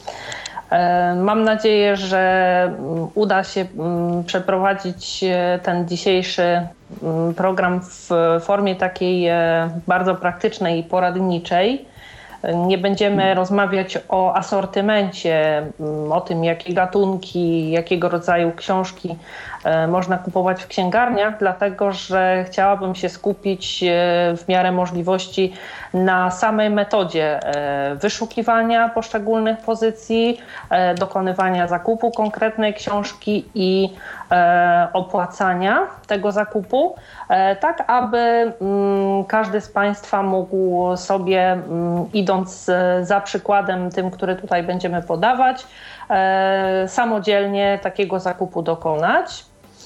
Speaker 8: Mam nadzieję, że uda się przeprowadzić ten dzisiejszy program w formie takiej bardzo praktycznej i poradniczej. Nie będziemy rozmawiać o asortymencie, o tym, jakie gatunki, jakiego rodzaju książki można kupować w księgarniach, dlatego że chciałabym się skupić w miarę możliwości na samej metodzie wyszukiwania poszczególnych pozycji, dokonywania zakupu konkretnej książki i opłacania tego zakupu, tak aby każdy z Państwa mógł sobie, idąc za przykładem tym, który tutaj będziemy podawać, samodzielnie takiego zakupu dokonać.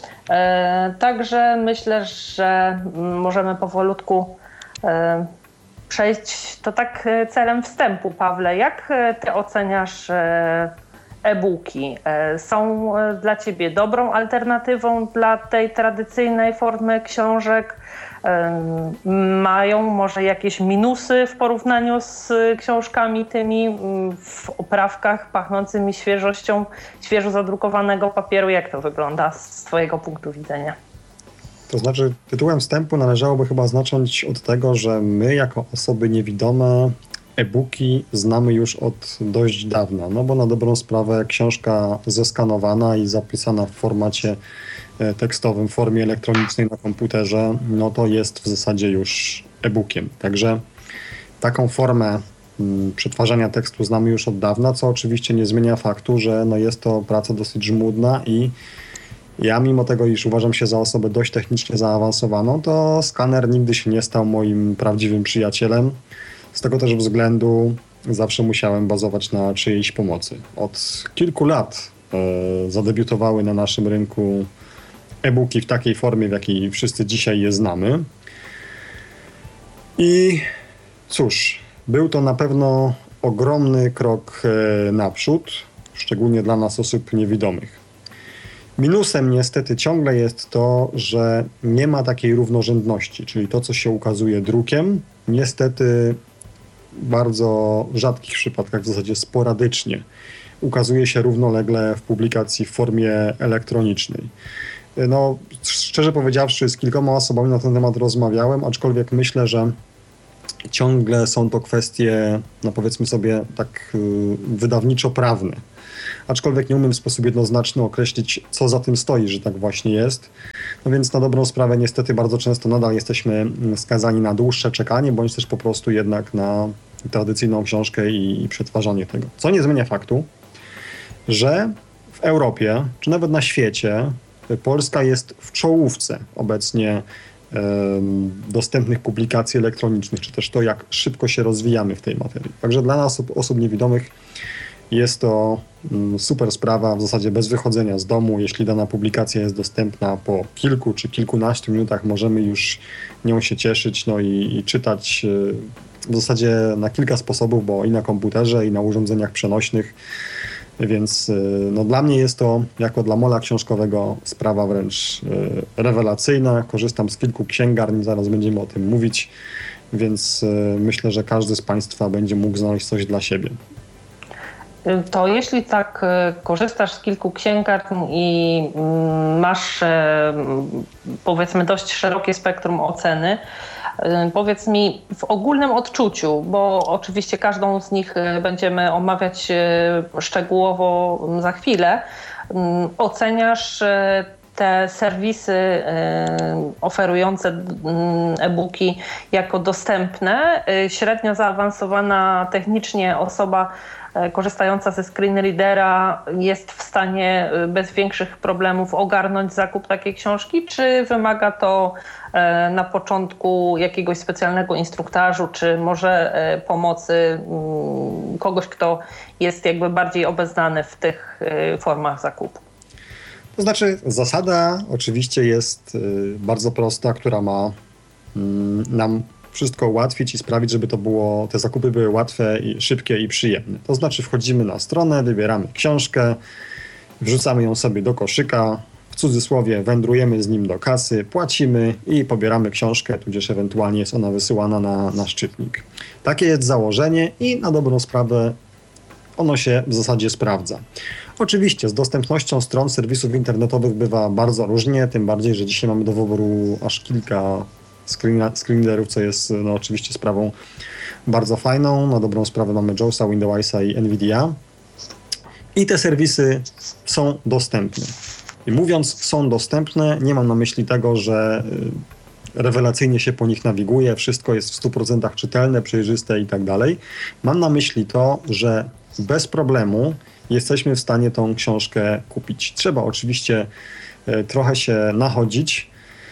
Speaker 8: Także myślę, że możemy powolutku przejść to tak celem wstępu. Pawle, jak Ty oceniasz e-booki? Są dla Ciebie dobrą alternatywą dla tej tradycyjnej formy książek? Mają może jakieś minusy w porównaniu z książkami tymi w oprawkach pachnącymi świeżością świeżo zadrukowanego papieru? Jak to wygląda z Twojego punktu widzenia?
Speaker 9: To znaczy, tytułem wstępu należałoby chyba zacząć od tego, że my jako osoby niewidome e-booki znamy już od dość dawna, no bo na dobrą sprawę książka zeskanowana i zapisana w formacie tekstowym, w formie elektronicznej na komputerze, no to jest w zasadzie już e-bookiem. Także taką formę m, przetwarzania tekstu znamy już od dawna, co oczywiście nie zmienia faktu, że no jest to praca dosyć żmudna i Ja mimo tego, iż uważam się za osobę dość technicznie zaawansowaną, to skaner nigdy się nie stał moim prawdziwym przyjacielem. Z tego też względu zawsze musiałem bazować na czyjejś pomocy. Od kilku lat e, zadebiutowały na naszym rynku e-booki w takiej formie, w jakiej wszyscy dzisiaj je znamy. I cóż, był to na pewno ogromny krok e, naprzód, szczególnie dla nas osób niewidomych. Minusem niestety ciągle jest to, że nie ma takiej równorzędności, czyli to, co się ukazuje drukiem, niestety w bardzo rzadkich przypadkach, w zasadzie sporadycznie, ukazuje się równolegle w publikacji w formie elektronicznej. No, szczerze powiedziawszy, z kilkoma osobami na ten temat rozmawiałem, aczkolwiek myślę, że ciągle są to kwestie, no powiedzmy sobie, tak wydawniczo-prawne. Aczkolwiek nie umiem w sposób jednoznaczny określić, co za tym stoi, że tak właśnie jest. No więc na dobrą sprawę niestety bardzo często nadal jesteśmy skazani na dłuższe czekanie, bądź też po prostu jednak na tradycyjną książkę i, i przetwarzanie tego. Co nie zmienia faktu, że w Europie, czy nawet na świecie, Polska jest w czołówce obecnie dostępnych publikacji elektronicznych, czy też to, jak szybko się rozwijamy w tej materii. Także dla nas, osób niewidomych, jest to super sprawa, w zasadzie bez wychodzenia z domu. Jeśli dana publikacja jest dostępna po kilku czy kilkunastu minutach, możemy już nią się cieszyć, no i, i czytać w zasadzie na kilka sposobów, bo i na komputerze, i na urządzeniach przenośnych. Więc no, dla mnie jest to, jako dla mola książkowego, sprawa wręcz e, rewelacyjna. Korzystam z kilku księgarni, zaraz będziemy o tym mówić, więc e, myślę, że każdy z Państwa będzie mógł znaleźć coś dla siebie.
Speaker 8: To jeśli tak e, korzystasz z kilku księgarni i mm, masz e, powiedzmy dość szerokie spektrum oceny, powiedz mi w ogólnym odczuciu, bo oczywiście każdą z nich będziemy omawiać szczegółowo za chwilę, oceniasz te serwisy oferujące e-booki jako dostępne? Średnio zaawansowana technicznie osoba korzystająca ze screenreadera jest w stanie bez większych problemów ogarnąć zakup takiej książki, czy wymaga to na początku jakiegoś specjalnego instruktażu, czy może pomocy kogoś, kto jest jakby bardziej obeznany w tych formach zakupu?
Speaker 9: To znaczy, zasada oczywiście jest bardzo prosta, która ma nam wszystko ułatwić i sprawić, żeby to było, te zakupy były łatwe, i szybkie i przyjemne. To znaczy wchodzimy na stronę, wybieramy książkę, wrzucamy ją sobie do koszyka, w cudzysłowie wędrujemy z nim do kasy, płacimy i pobieramy książkę, tudzież ewentualnie jest ona wysyłana na, na szczytnik. Takie jest założenie i na dobrą sprawę ono się w zasadzie sprawdza. Oczywiście z dostępnością stron serwisów internetowych bywa bardzo różnie, tym bardziej, że dzisiaj mamy do wyboru aż kilka screenreaderów, co jest no, oczywiście sprawą bardzo fajną. Na dobrą sprawę mamy JAWSa, Windowsa i NVIDIA. I te serwisy są dostępne. I mówiąc są dostępne, nie mam na myśli tego, że rewelacyjnie się po nich nawiguje, wszystko jest w stu procentach czytelne, przejrzyste i tak dalej. Mam na myśli to, że bez problemu jesteśmy w stanie tą książkę kupić. Trzeba oczywiście trochę się nachodzić,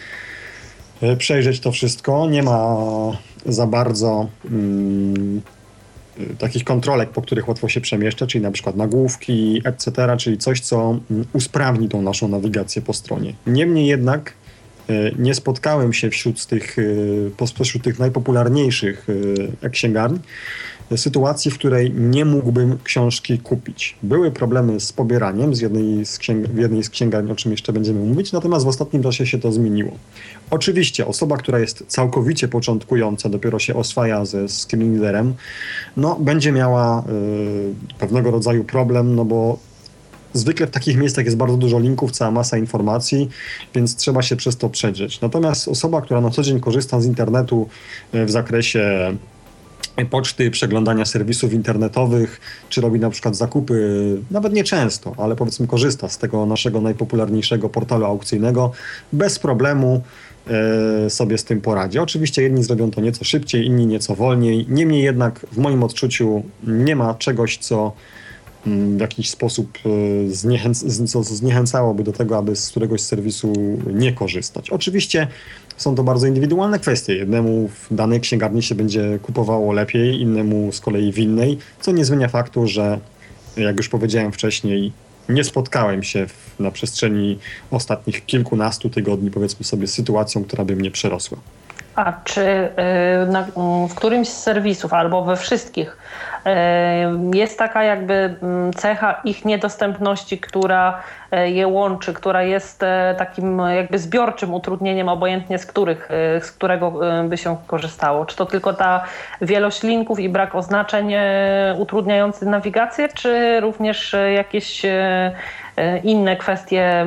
Speaker 9: przejrzeć to wszystko. Nie ma za bardzo mm, takich kontrolek, po których łatwo się przemieszcza, czyli na przykład nagłówki, et cetera, czyli coś, co usprawni tą naszą nawigację po stronie. Niemniej jednak nie spotkałem się wśród tych, pośród tych najpopularniejszych e-księgarni sytuacji, w której nie mógłbym książki kupić. Były problemy z pobieraniem z jednej z, księg- w jednej z księgarni, o czym jeszcze będziemy mówić, natomiast w ostatnim czasie się to zmieniło. Oczywiście osoba, która jest całkowicie początkująca, dopiero się oswaja ze screenreaderem, no będzie miała y, pewnego rodzaju problem, no bo zwykle w takich miejscach jest bardzo dużo linków, cała masa informacji, więc trzeba się przez to przedrzeć. Natomiast osoba, która na co dzień korzysta z internetu w zakresie poczty, przeglądania serwisów internetowych, czy robi na przykład zakupy, nawet nie często, ale powiedzmy korzysta z tego naszego najpopularniejszego portalu aukcyjnego, bez problemu e, sobie z tym poradzi. Oczywiście jedni zrobią to nieco szybciej, inni nieco wolniej, niemniej jednak w moim odczuciu nie ma czegoś, co w jakiś sposób zniechęc- co zniechęcałoby do tego, aby z któregoś serwisu nie korzystać. Oczywiście są to bardzo indywidualne kwestie. Jednemu w danej księgarni się będzie kupowało lepiej, innemu z kolei w innej, co nie zmienia faktu, że jak już powiedziałem wcześniej, nie spotkałem się w, na przestrzeni ostatnich kilkunastu tygodni, powiedzmy sobie, z sytuacją, która by mnie przerosła.
Speaker 8: A czy y, na, w którymś z serwisów albo we wszystkich y, jest taka jakby y, cecha ich niedostępności, która y, je łączy, która jest y, takim jakby zbiorczym utrudnieniem, obojętnie z, których, y, z którego y, by się korzystało? Czy to tylko ta wielość linków i brak oznaczeń y, utrudniający nawigację, czy również y, jakieś y, inne kwestie,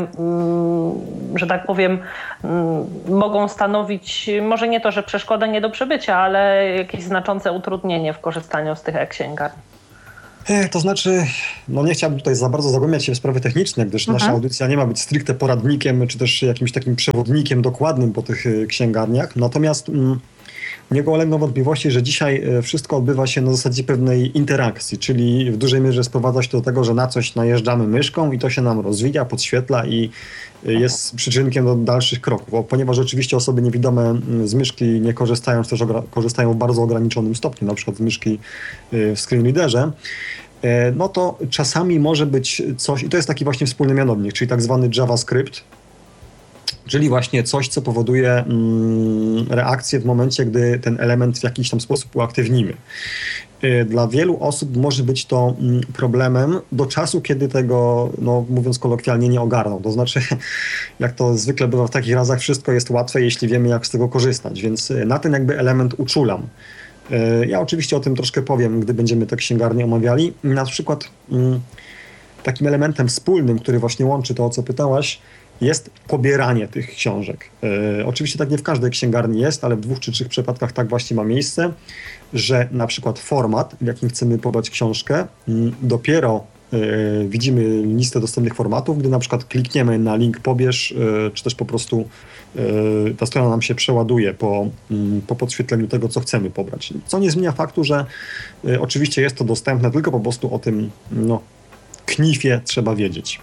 Speaker 8: że tak powiem, mogą stanowić może nie to, że przeszkodę nie do przebycia, ale jakieś znaczące utrudnienie w korzystaniu z tych e-księgarni?
Speaker 9: To znaczy, no nie chciałbym tutaj za bardzo zagłębiać się w sprawy techniczne, gdyż nasza
Speaker 8: Mhm.
Speaker 9: audycja nie ma być stricte poradnikiem, czy też jakimś takim przewodnikiem dokładnym po tych księgarniach. Natomiast mm, nie ulegną wątpliwości, że dzisiaj wszystko odbywa się na zasadzie pewnej interakcji, czyli w dużej mierze sprowadza się do tego, że na coś najeżdżamy myszką i to się nam rozwija, podświetla i jest przyczynkiem do dalszych kroków. Bo ponieważ oczywiście osoby niewidome z myszki nie korzystają, też ogra- korzystają w bardzo ograniczonym stopniu, na przykład z myszki w screen readerze, no to czasami może być coś, i to jest taki właśnie wspólny mianownik, czyli tak zwany JavaScript, czyli właśnie coś, co powoduje mm, reakcję w momencie, gdy ten element w jakiś tam sposób uaktywnimy. Yy, Dla wielu osób może być to mm, problemem do czasu, kiedy tego, no mówiąc kolokwialnie, nie ogarną. To znaczy, jak to zwykle bywa w takich razach, wszystko jest łatwe, jeśli wiemy, jak z tego korzystać, więc yy, na ten jakby element uczulam. Yy, Ja oczywiście o tym troszkę powiem, gdy będziemy te księgarnie omawiali. Na przykład yy, takim elementem wspólnym, który właśnie łączy to, o co pytałaś, jest pobieranie tych książek. E, oczywiście tak nie w każdej księgarni jest, ale w dwóch czy trzech przypadkach tak właśnie ma miejsce, że na przykład format, w jakim chcemy pobrać książkę, m, dopiero e, widzimy listę dostępnych formatów, gdy na przykład klikniemy na link pobierz, e, czy też po prostu e, ta strona nam się przeładuje po, m, po podświetleniu tego, co chcemy pobrać. Co nie zmienia faktu, że e, oczywiście jest to dostępne, tylko po prostu o tym no, knifie trzeba wiedzieć.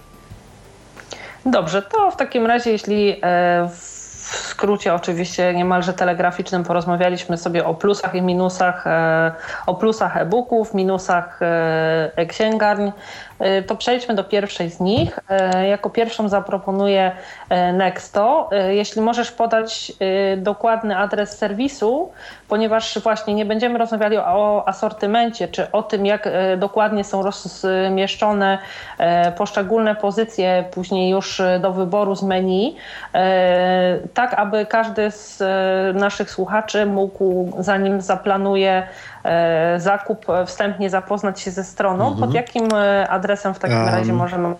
Speaker 8: Dobrze, to w takim razie, jeśli e, w skrócie oczywiście niemalże telegraficznym porozmawialiśmy sobie o plusach i minusach, e, o plusach e-booków, minusach e, e-księgarni, e, to przejdźmy do pierwszej z nich. E, jako pierwszą zaproponuję e, Nexto. E, jeśli możesz podać e, dokładny adres serwisu, ponieważ właśnie nie będziemy rozmawiali o asortymencie, czy o tym, jak e, dokładnie są rozmieszczone e, poszczególne pozycje później już do wyboru z menu, e, tak aby każdy z e, naszych słuchaczy mógł, zanim zaplanuje e, zakup, wstępnie zapoznać się ze stroną.
Speaker 9: Mhm.
Speaker 8: Pod jakim e, adresem w takim
Speaker 9: Um.
Speaker 8: razie możemy...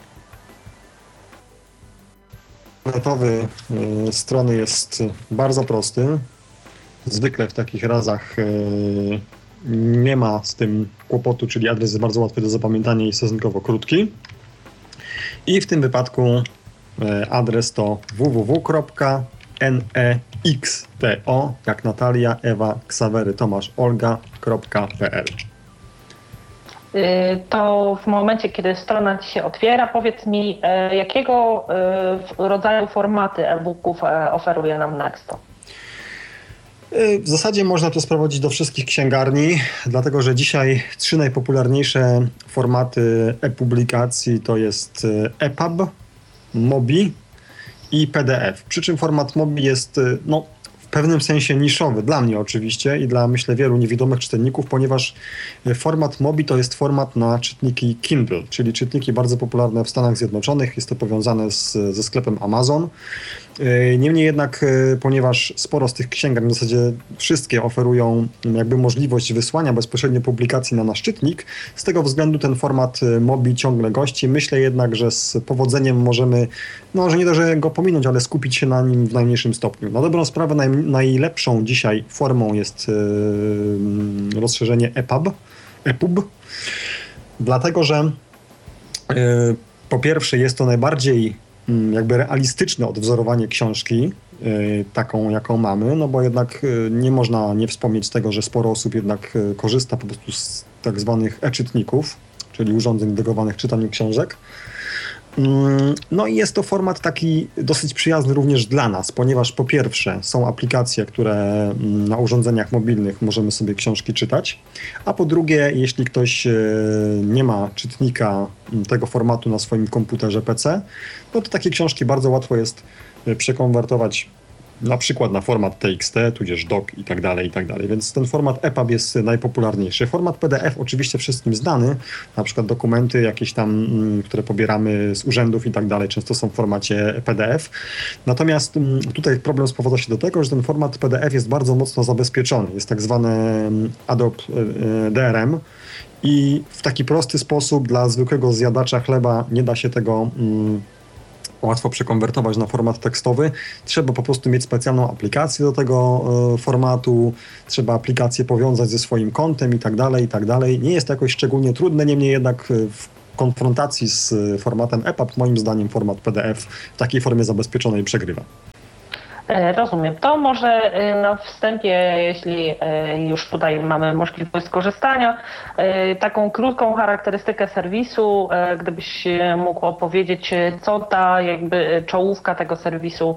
Speaker 9: Internetowy y, strony jest bardzo prosty. Zwykle w takich razach y, nie ma z tym kłopotu, czyli adres jest bardzo łatwy do zapamiętania i stosunkowo krótki. I w tym wypadku y, adres to w w w kropka nexto, jak Natalia, Ewa, Ksawery, Tomasz, Olga kropka p l.
Speaker 8: To w momencie, kiedy strona ci się otwiera, powiedz mi, e, jakiego e, rodzaju formaty e-booków e, oferuje nam Nexto?
Speaker 9: W zasadzie można to sprowadzić do wszystkich księgarni, dlatego że dzisiaj trzy najpopularniejsze formaty e-publikacji to jest EPUB, MOBI i P D F. Przy czym format MOBI jest no, w pewnym sensie niszowy, dla mnie oczywiście i dla myślę wielu niewidomych czytelników, ponieważ format MOBI to jest format na czytniki Kindle, czyli czytniki bardzo popularne w Stanach Zjednoczonych. Jest to powiązane z, ze sklepem Amazon. Niemniej jednak, ponieważ sporo z tych księgarni, w zasadzie wszystkie oferują jakby możliwość wysłania bezpośrednio publikacji na nasz czytnik, z tego względu ten format MOBI ciągle gości. Myślę jednak, że z powodzeniem możemy, no że nie to, że go pominąć, ale skupić się na nim w najmniejszym stopniu. Na dobrą sprawę naj, najlepszą dzisiaj formą jest yy, rozszerzenie EPUB, EPUB, dlatego że yy, po pierwsze jest to najbardziej jakby realistyczne odwzorowanie książki, yy, taką jaką mamy, no bo jednak yy, nie można nie wspomnieć tego, że sporo osób jednak yy, korzysta po prostu z tak zwanych e-czytników, czyli urządzeń dedykowanych czytaniu książek. No i jest to format taki dosyć przyjazny również dla nas, ponieważ po pierwsze są aplikacje, które na urządzeniach mobilnych możemy sobie książki czytać, a po drugie, jeśli ktoś nie ma czytnika tego formatu na swoim komputerze P C, no to takie książki bardzo łatwo jest przekonwertować na przykład na format T X T, tudzież doc i tak dalej, i tak dalej. Więc ten format E P U B jest najpopularniejszy. Format P D F oczywiście wszystkim znany, na przykład dokumenty jakieś tam, które pobieramy z urzędów i tak dalej, często są w formacie P D F. Natomiast tutaj problem sprowadza się do tego, że ten format P D F jest bardzo mocno zabezpieczony. Jest tak zwany Adobe D R M i w taki prosty sposób dla zwykłego zjadacza chleba nie da się tego łatwo przekonwertować na format tekstowy. Trzeba po prostu mieć specjalną aplikację do tego y, formatu, trzeba aplikację powiązać ze swoim kontem i tak dalej, i tak dalej. Nie jest to jakoś szczególnie trudne, niemniej jednak w konfrontacji z formatem E P U B moim zdaniem format P D F w takiej formie zabezpieczonej przegrywa.
Speaker 8: Rozumiem. To może na wstępie, jeśli już tutaj mamy możliwość skorzystania, taką krótką charakterystykę serwisu, gdybyś mógł opowiedzieć, co ta jakby czołówka tego serwisu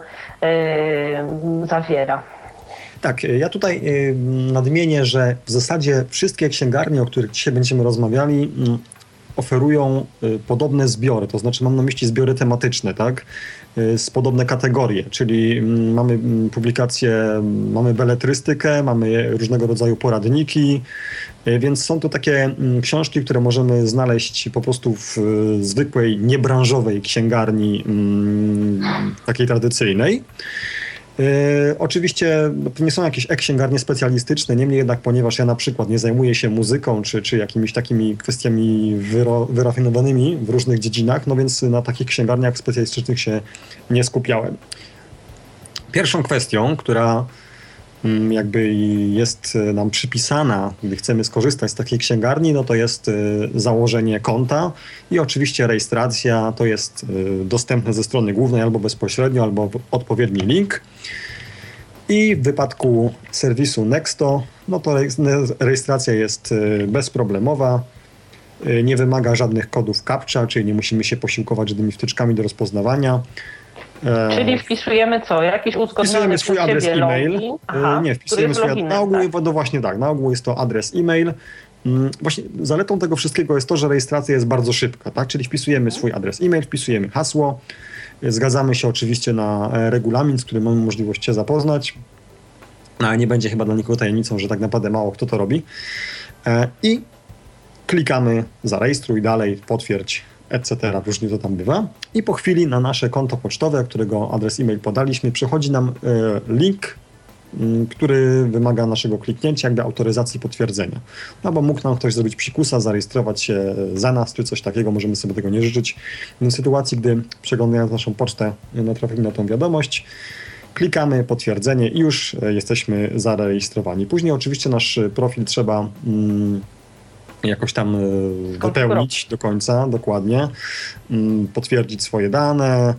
Speaker 8: zawiera.
Speaker 9: Tak, ja tutaj nadmienię, że w zasadzie wszystkie księgarnie, o których dzisiaj będziemy rozmawiali, oferują podobne zbiory, to znaczy mam na myśli zbiory tematyczne, tak? Z podobne kategorie, czyli mamy publikacje, mamy beletrystykę, mamy różnego rodzaju poradniki, więc są to takie książki, które możemy znaleźć po prostu w zwykłej, niebranżowej księgarni takiej tradycyjnej. Yy, oczywiście to nie są jakieś e-księgarnie specjalistyczne, niemniej jednak, ponieważ ja na przykład nie zajmuję się muzyką czy, czy jakimiś takimi kwestiami wyro, wyrafinowanymi w różnych dziedzinach, no więc na takich księgarniach specjalistycznych się nie skupiałem. Pierwszą kwestią, która mm, jakby jest nam przypisana, gdy chcemy skorzystać z takiej księgarni, no to jest y, założenie konta i oczywiście rejestracja, to jest y, dostępne ze strony głównej albo bezpośrednio, albo odpowiedni link. I w wypadku serwisu Nexto, no to rejestracja jest y, bezproblemowa, y, nie wymaga żadnych kodów captcha, czyli nie musimy się posiłkować żadnymi wtyczkami do rozpoznawania.
Speaker 8: Czyli wpisujemy co? Jakiś uzgodniony
Speaker 9: Wpisujemy swój adres e-mail.
Speaker 8: Aha,
Speaker 9: nie, wpisujemy swój
Speaker 8: loginem,
Speaker 9: na ogół,
Speaker 8: tak.
Speaker 9: No właśnie tak, na ogół jest to adres e-mail. Właśnie zaletą tego wszystkiego jest to, że rejestracja jest bardzo szybka, tak? Czyli wpisujemy swój adres e-mail, wpisujemy hasło, zgadzamy się oczywiście na regulamin, z którym mamy możliwość się zapoznać, no, ale nie będzie chyba dla nikogo tajemnicą, że tak naprawdę mało kto to robi. I klikamy zarejestruj dalej, potwierdź, et cetera. Różnie to tam bywa. I po chwili na nasze konto pocztowe, którego adres e-mail podaliśmy, przychodzi nam link, który wymaga naszego kliknięcia, jakby autoryzacji potwierdzenia. No bo mógł nam ktoś zrobić psikusa, zarejestrować się za nas, czy coś takiego, możemy sobie tego nie życzyć. W sytuacji, gdy przeglądając naszą pocztę natrafimy na tą wiadomość, klikamy potwierdzenie i już jesteśmy zarejestrowani. Później oczywiście nasz profil trzeba mm, jakoś tam wypełnić do końca, dokładnie, potwierdzić swoje dane,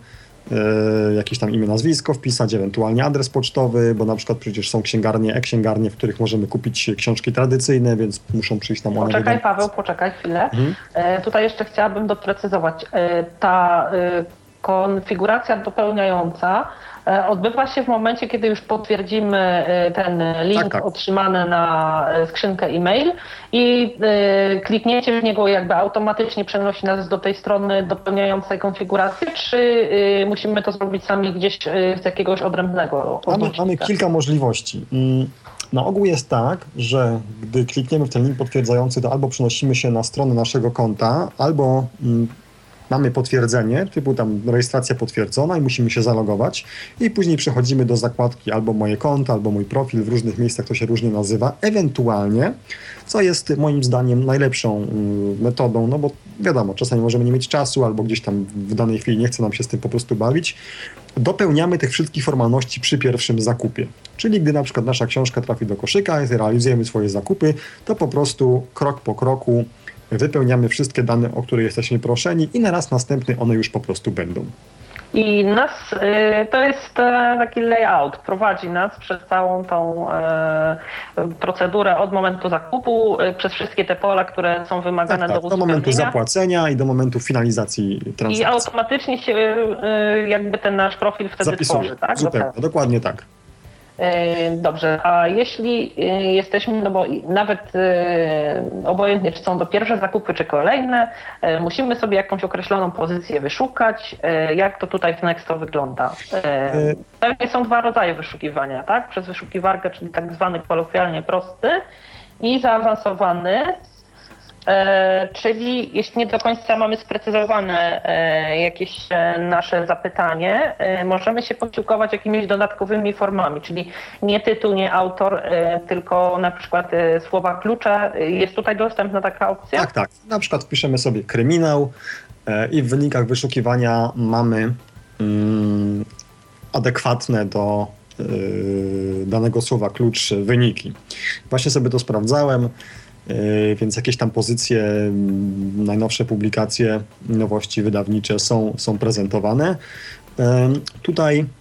Speaker 9: jakieś tam imię, nazwisko wpisać, ewentualnie adres pocztowy, bo na przykład przecież są księgarnie, e-księgarnie, w których możemy kupić książki tradycyjne, więc muszą przyjść nam one.
Speaker 8: Poczekaj Paweł, poczekaj chwilę. Mhm. E, tutaj jeszcze chciałabym doprecyzować. E, ta e, konfiguracja dopełniająca e, odbywa się w momencie, kiedy już potwierdzimy e, ten link tak, tak. otrzymany na skrzynkę e-mail i e, kliknięcie w niego jakby automatycznie przenosi nas do tej strony dopełniającej konfigurację, czy e, musimy to zrobić sami gdzieś e, z jakiegoś odrębnego
Speaker 9: mamy, mamy kilka możliwości. Na ogół jest tak, że gdy klikniemy w ten link potwierdzający, to albo przenosimy się na stronę naszego konta, albo mamy potwierdzenie, typu tam rejestracja potwierdzona i musimy się zalogować i później przechodzimy do zakładki albo moje konto, albo mój profil, w różnych miejscach to się różnie nazywa, ewentualnie, co jest moim zdaniem najlepszą metodą, no bo wiadomo, czasami możemy nie mieć czasu, albo gdzieś tam w danej chwili nie chce nam się z tym po prostu bawić, dopełniamy tych wszystkich formalności przy pierwszym zakupie. Czyli gdy na przykład nasza książka trafi do koszyka i realizujemy swoje zakupy, to po prostu krok po kroku wypełniamy wszystkie dane, o które jesteśmy proszeni i na raz następny one już po prostu będą.
Speaker 8: I nas, y, to jest e, taki layout, prowadzi nas przez całą tą e, procedurę od momentu zakupu, e, przez wszystkie te pola, które są wymagane
Speaker 9: Tak, tak,
Speaker 8: do
Speaker 9: do momentu
Speaker 8: uzupełnienia.
Speaker 9: zapłacenia i do momentu finalizacji
Speaker 8: I
Speaker 9: transakcji.
Speaker 8: automatycznie się e, jakby ten nasz profil wtedy
Speaker 9: Zapisuje.
Speaker 8: tworzy, tak?
Speaker 9: Zupełnie, dokładnie tak.
Speaker 8: E, Dobrze, a jeśli e, jesteśmy, no bo i- nawet e, obojętnie, czy są to pierwsze zakupy, czy kolejne, e, musimy sobie jakąś określoną pozycję wyszukać. E, Jak to tutaj w Nexto wygląda? E,
Speaker 9: E,
Speaker 8: Pewnie są dwa rodzaje wyszukiwania, tak? Przez wyszukiwarkę, czyli tak zwany kolokwialnie prosty i zaawansowany. E, czyli jeśli nie do końca mamy sprecyzowane e, jakieś e, nasze zapytanie, e, możemy się posiłkować jakimiś dodatkowymi formami, czyli nie tytuł, nie autor, e, tylko na przykład e, słowa klucze. E, Jest tutaj dostępna taka opcja?
Speaker 9: Tak, tak. Na przykład wpiszemy sobie kryminał e, i w wynikach wyszukiwania mamy mm, adekwatne do y, danego słowa klucz wyniki. Właśnie sobie to sprawdzałem, y, więc jakieś tam pozycje, mm, najnowsze publikacje, nowości wydawnicze są, są prezentowane. Y, tutaj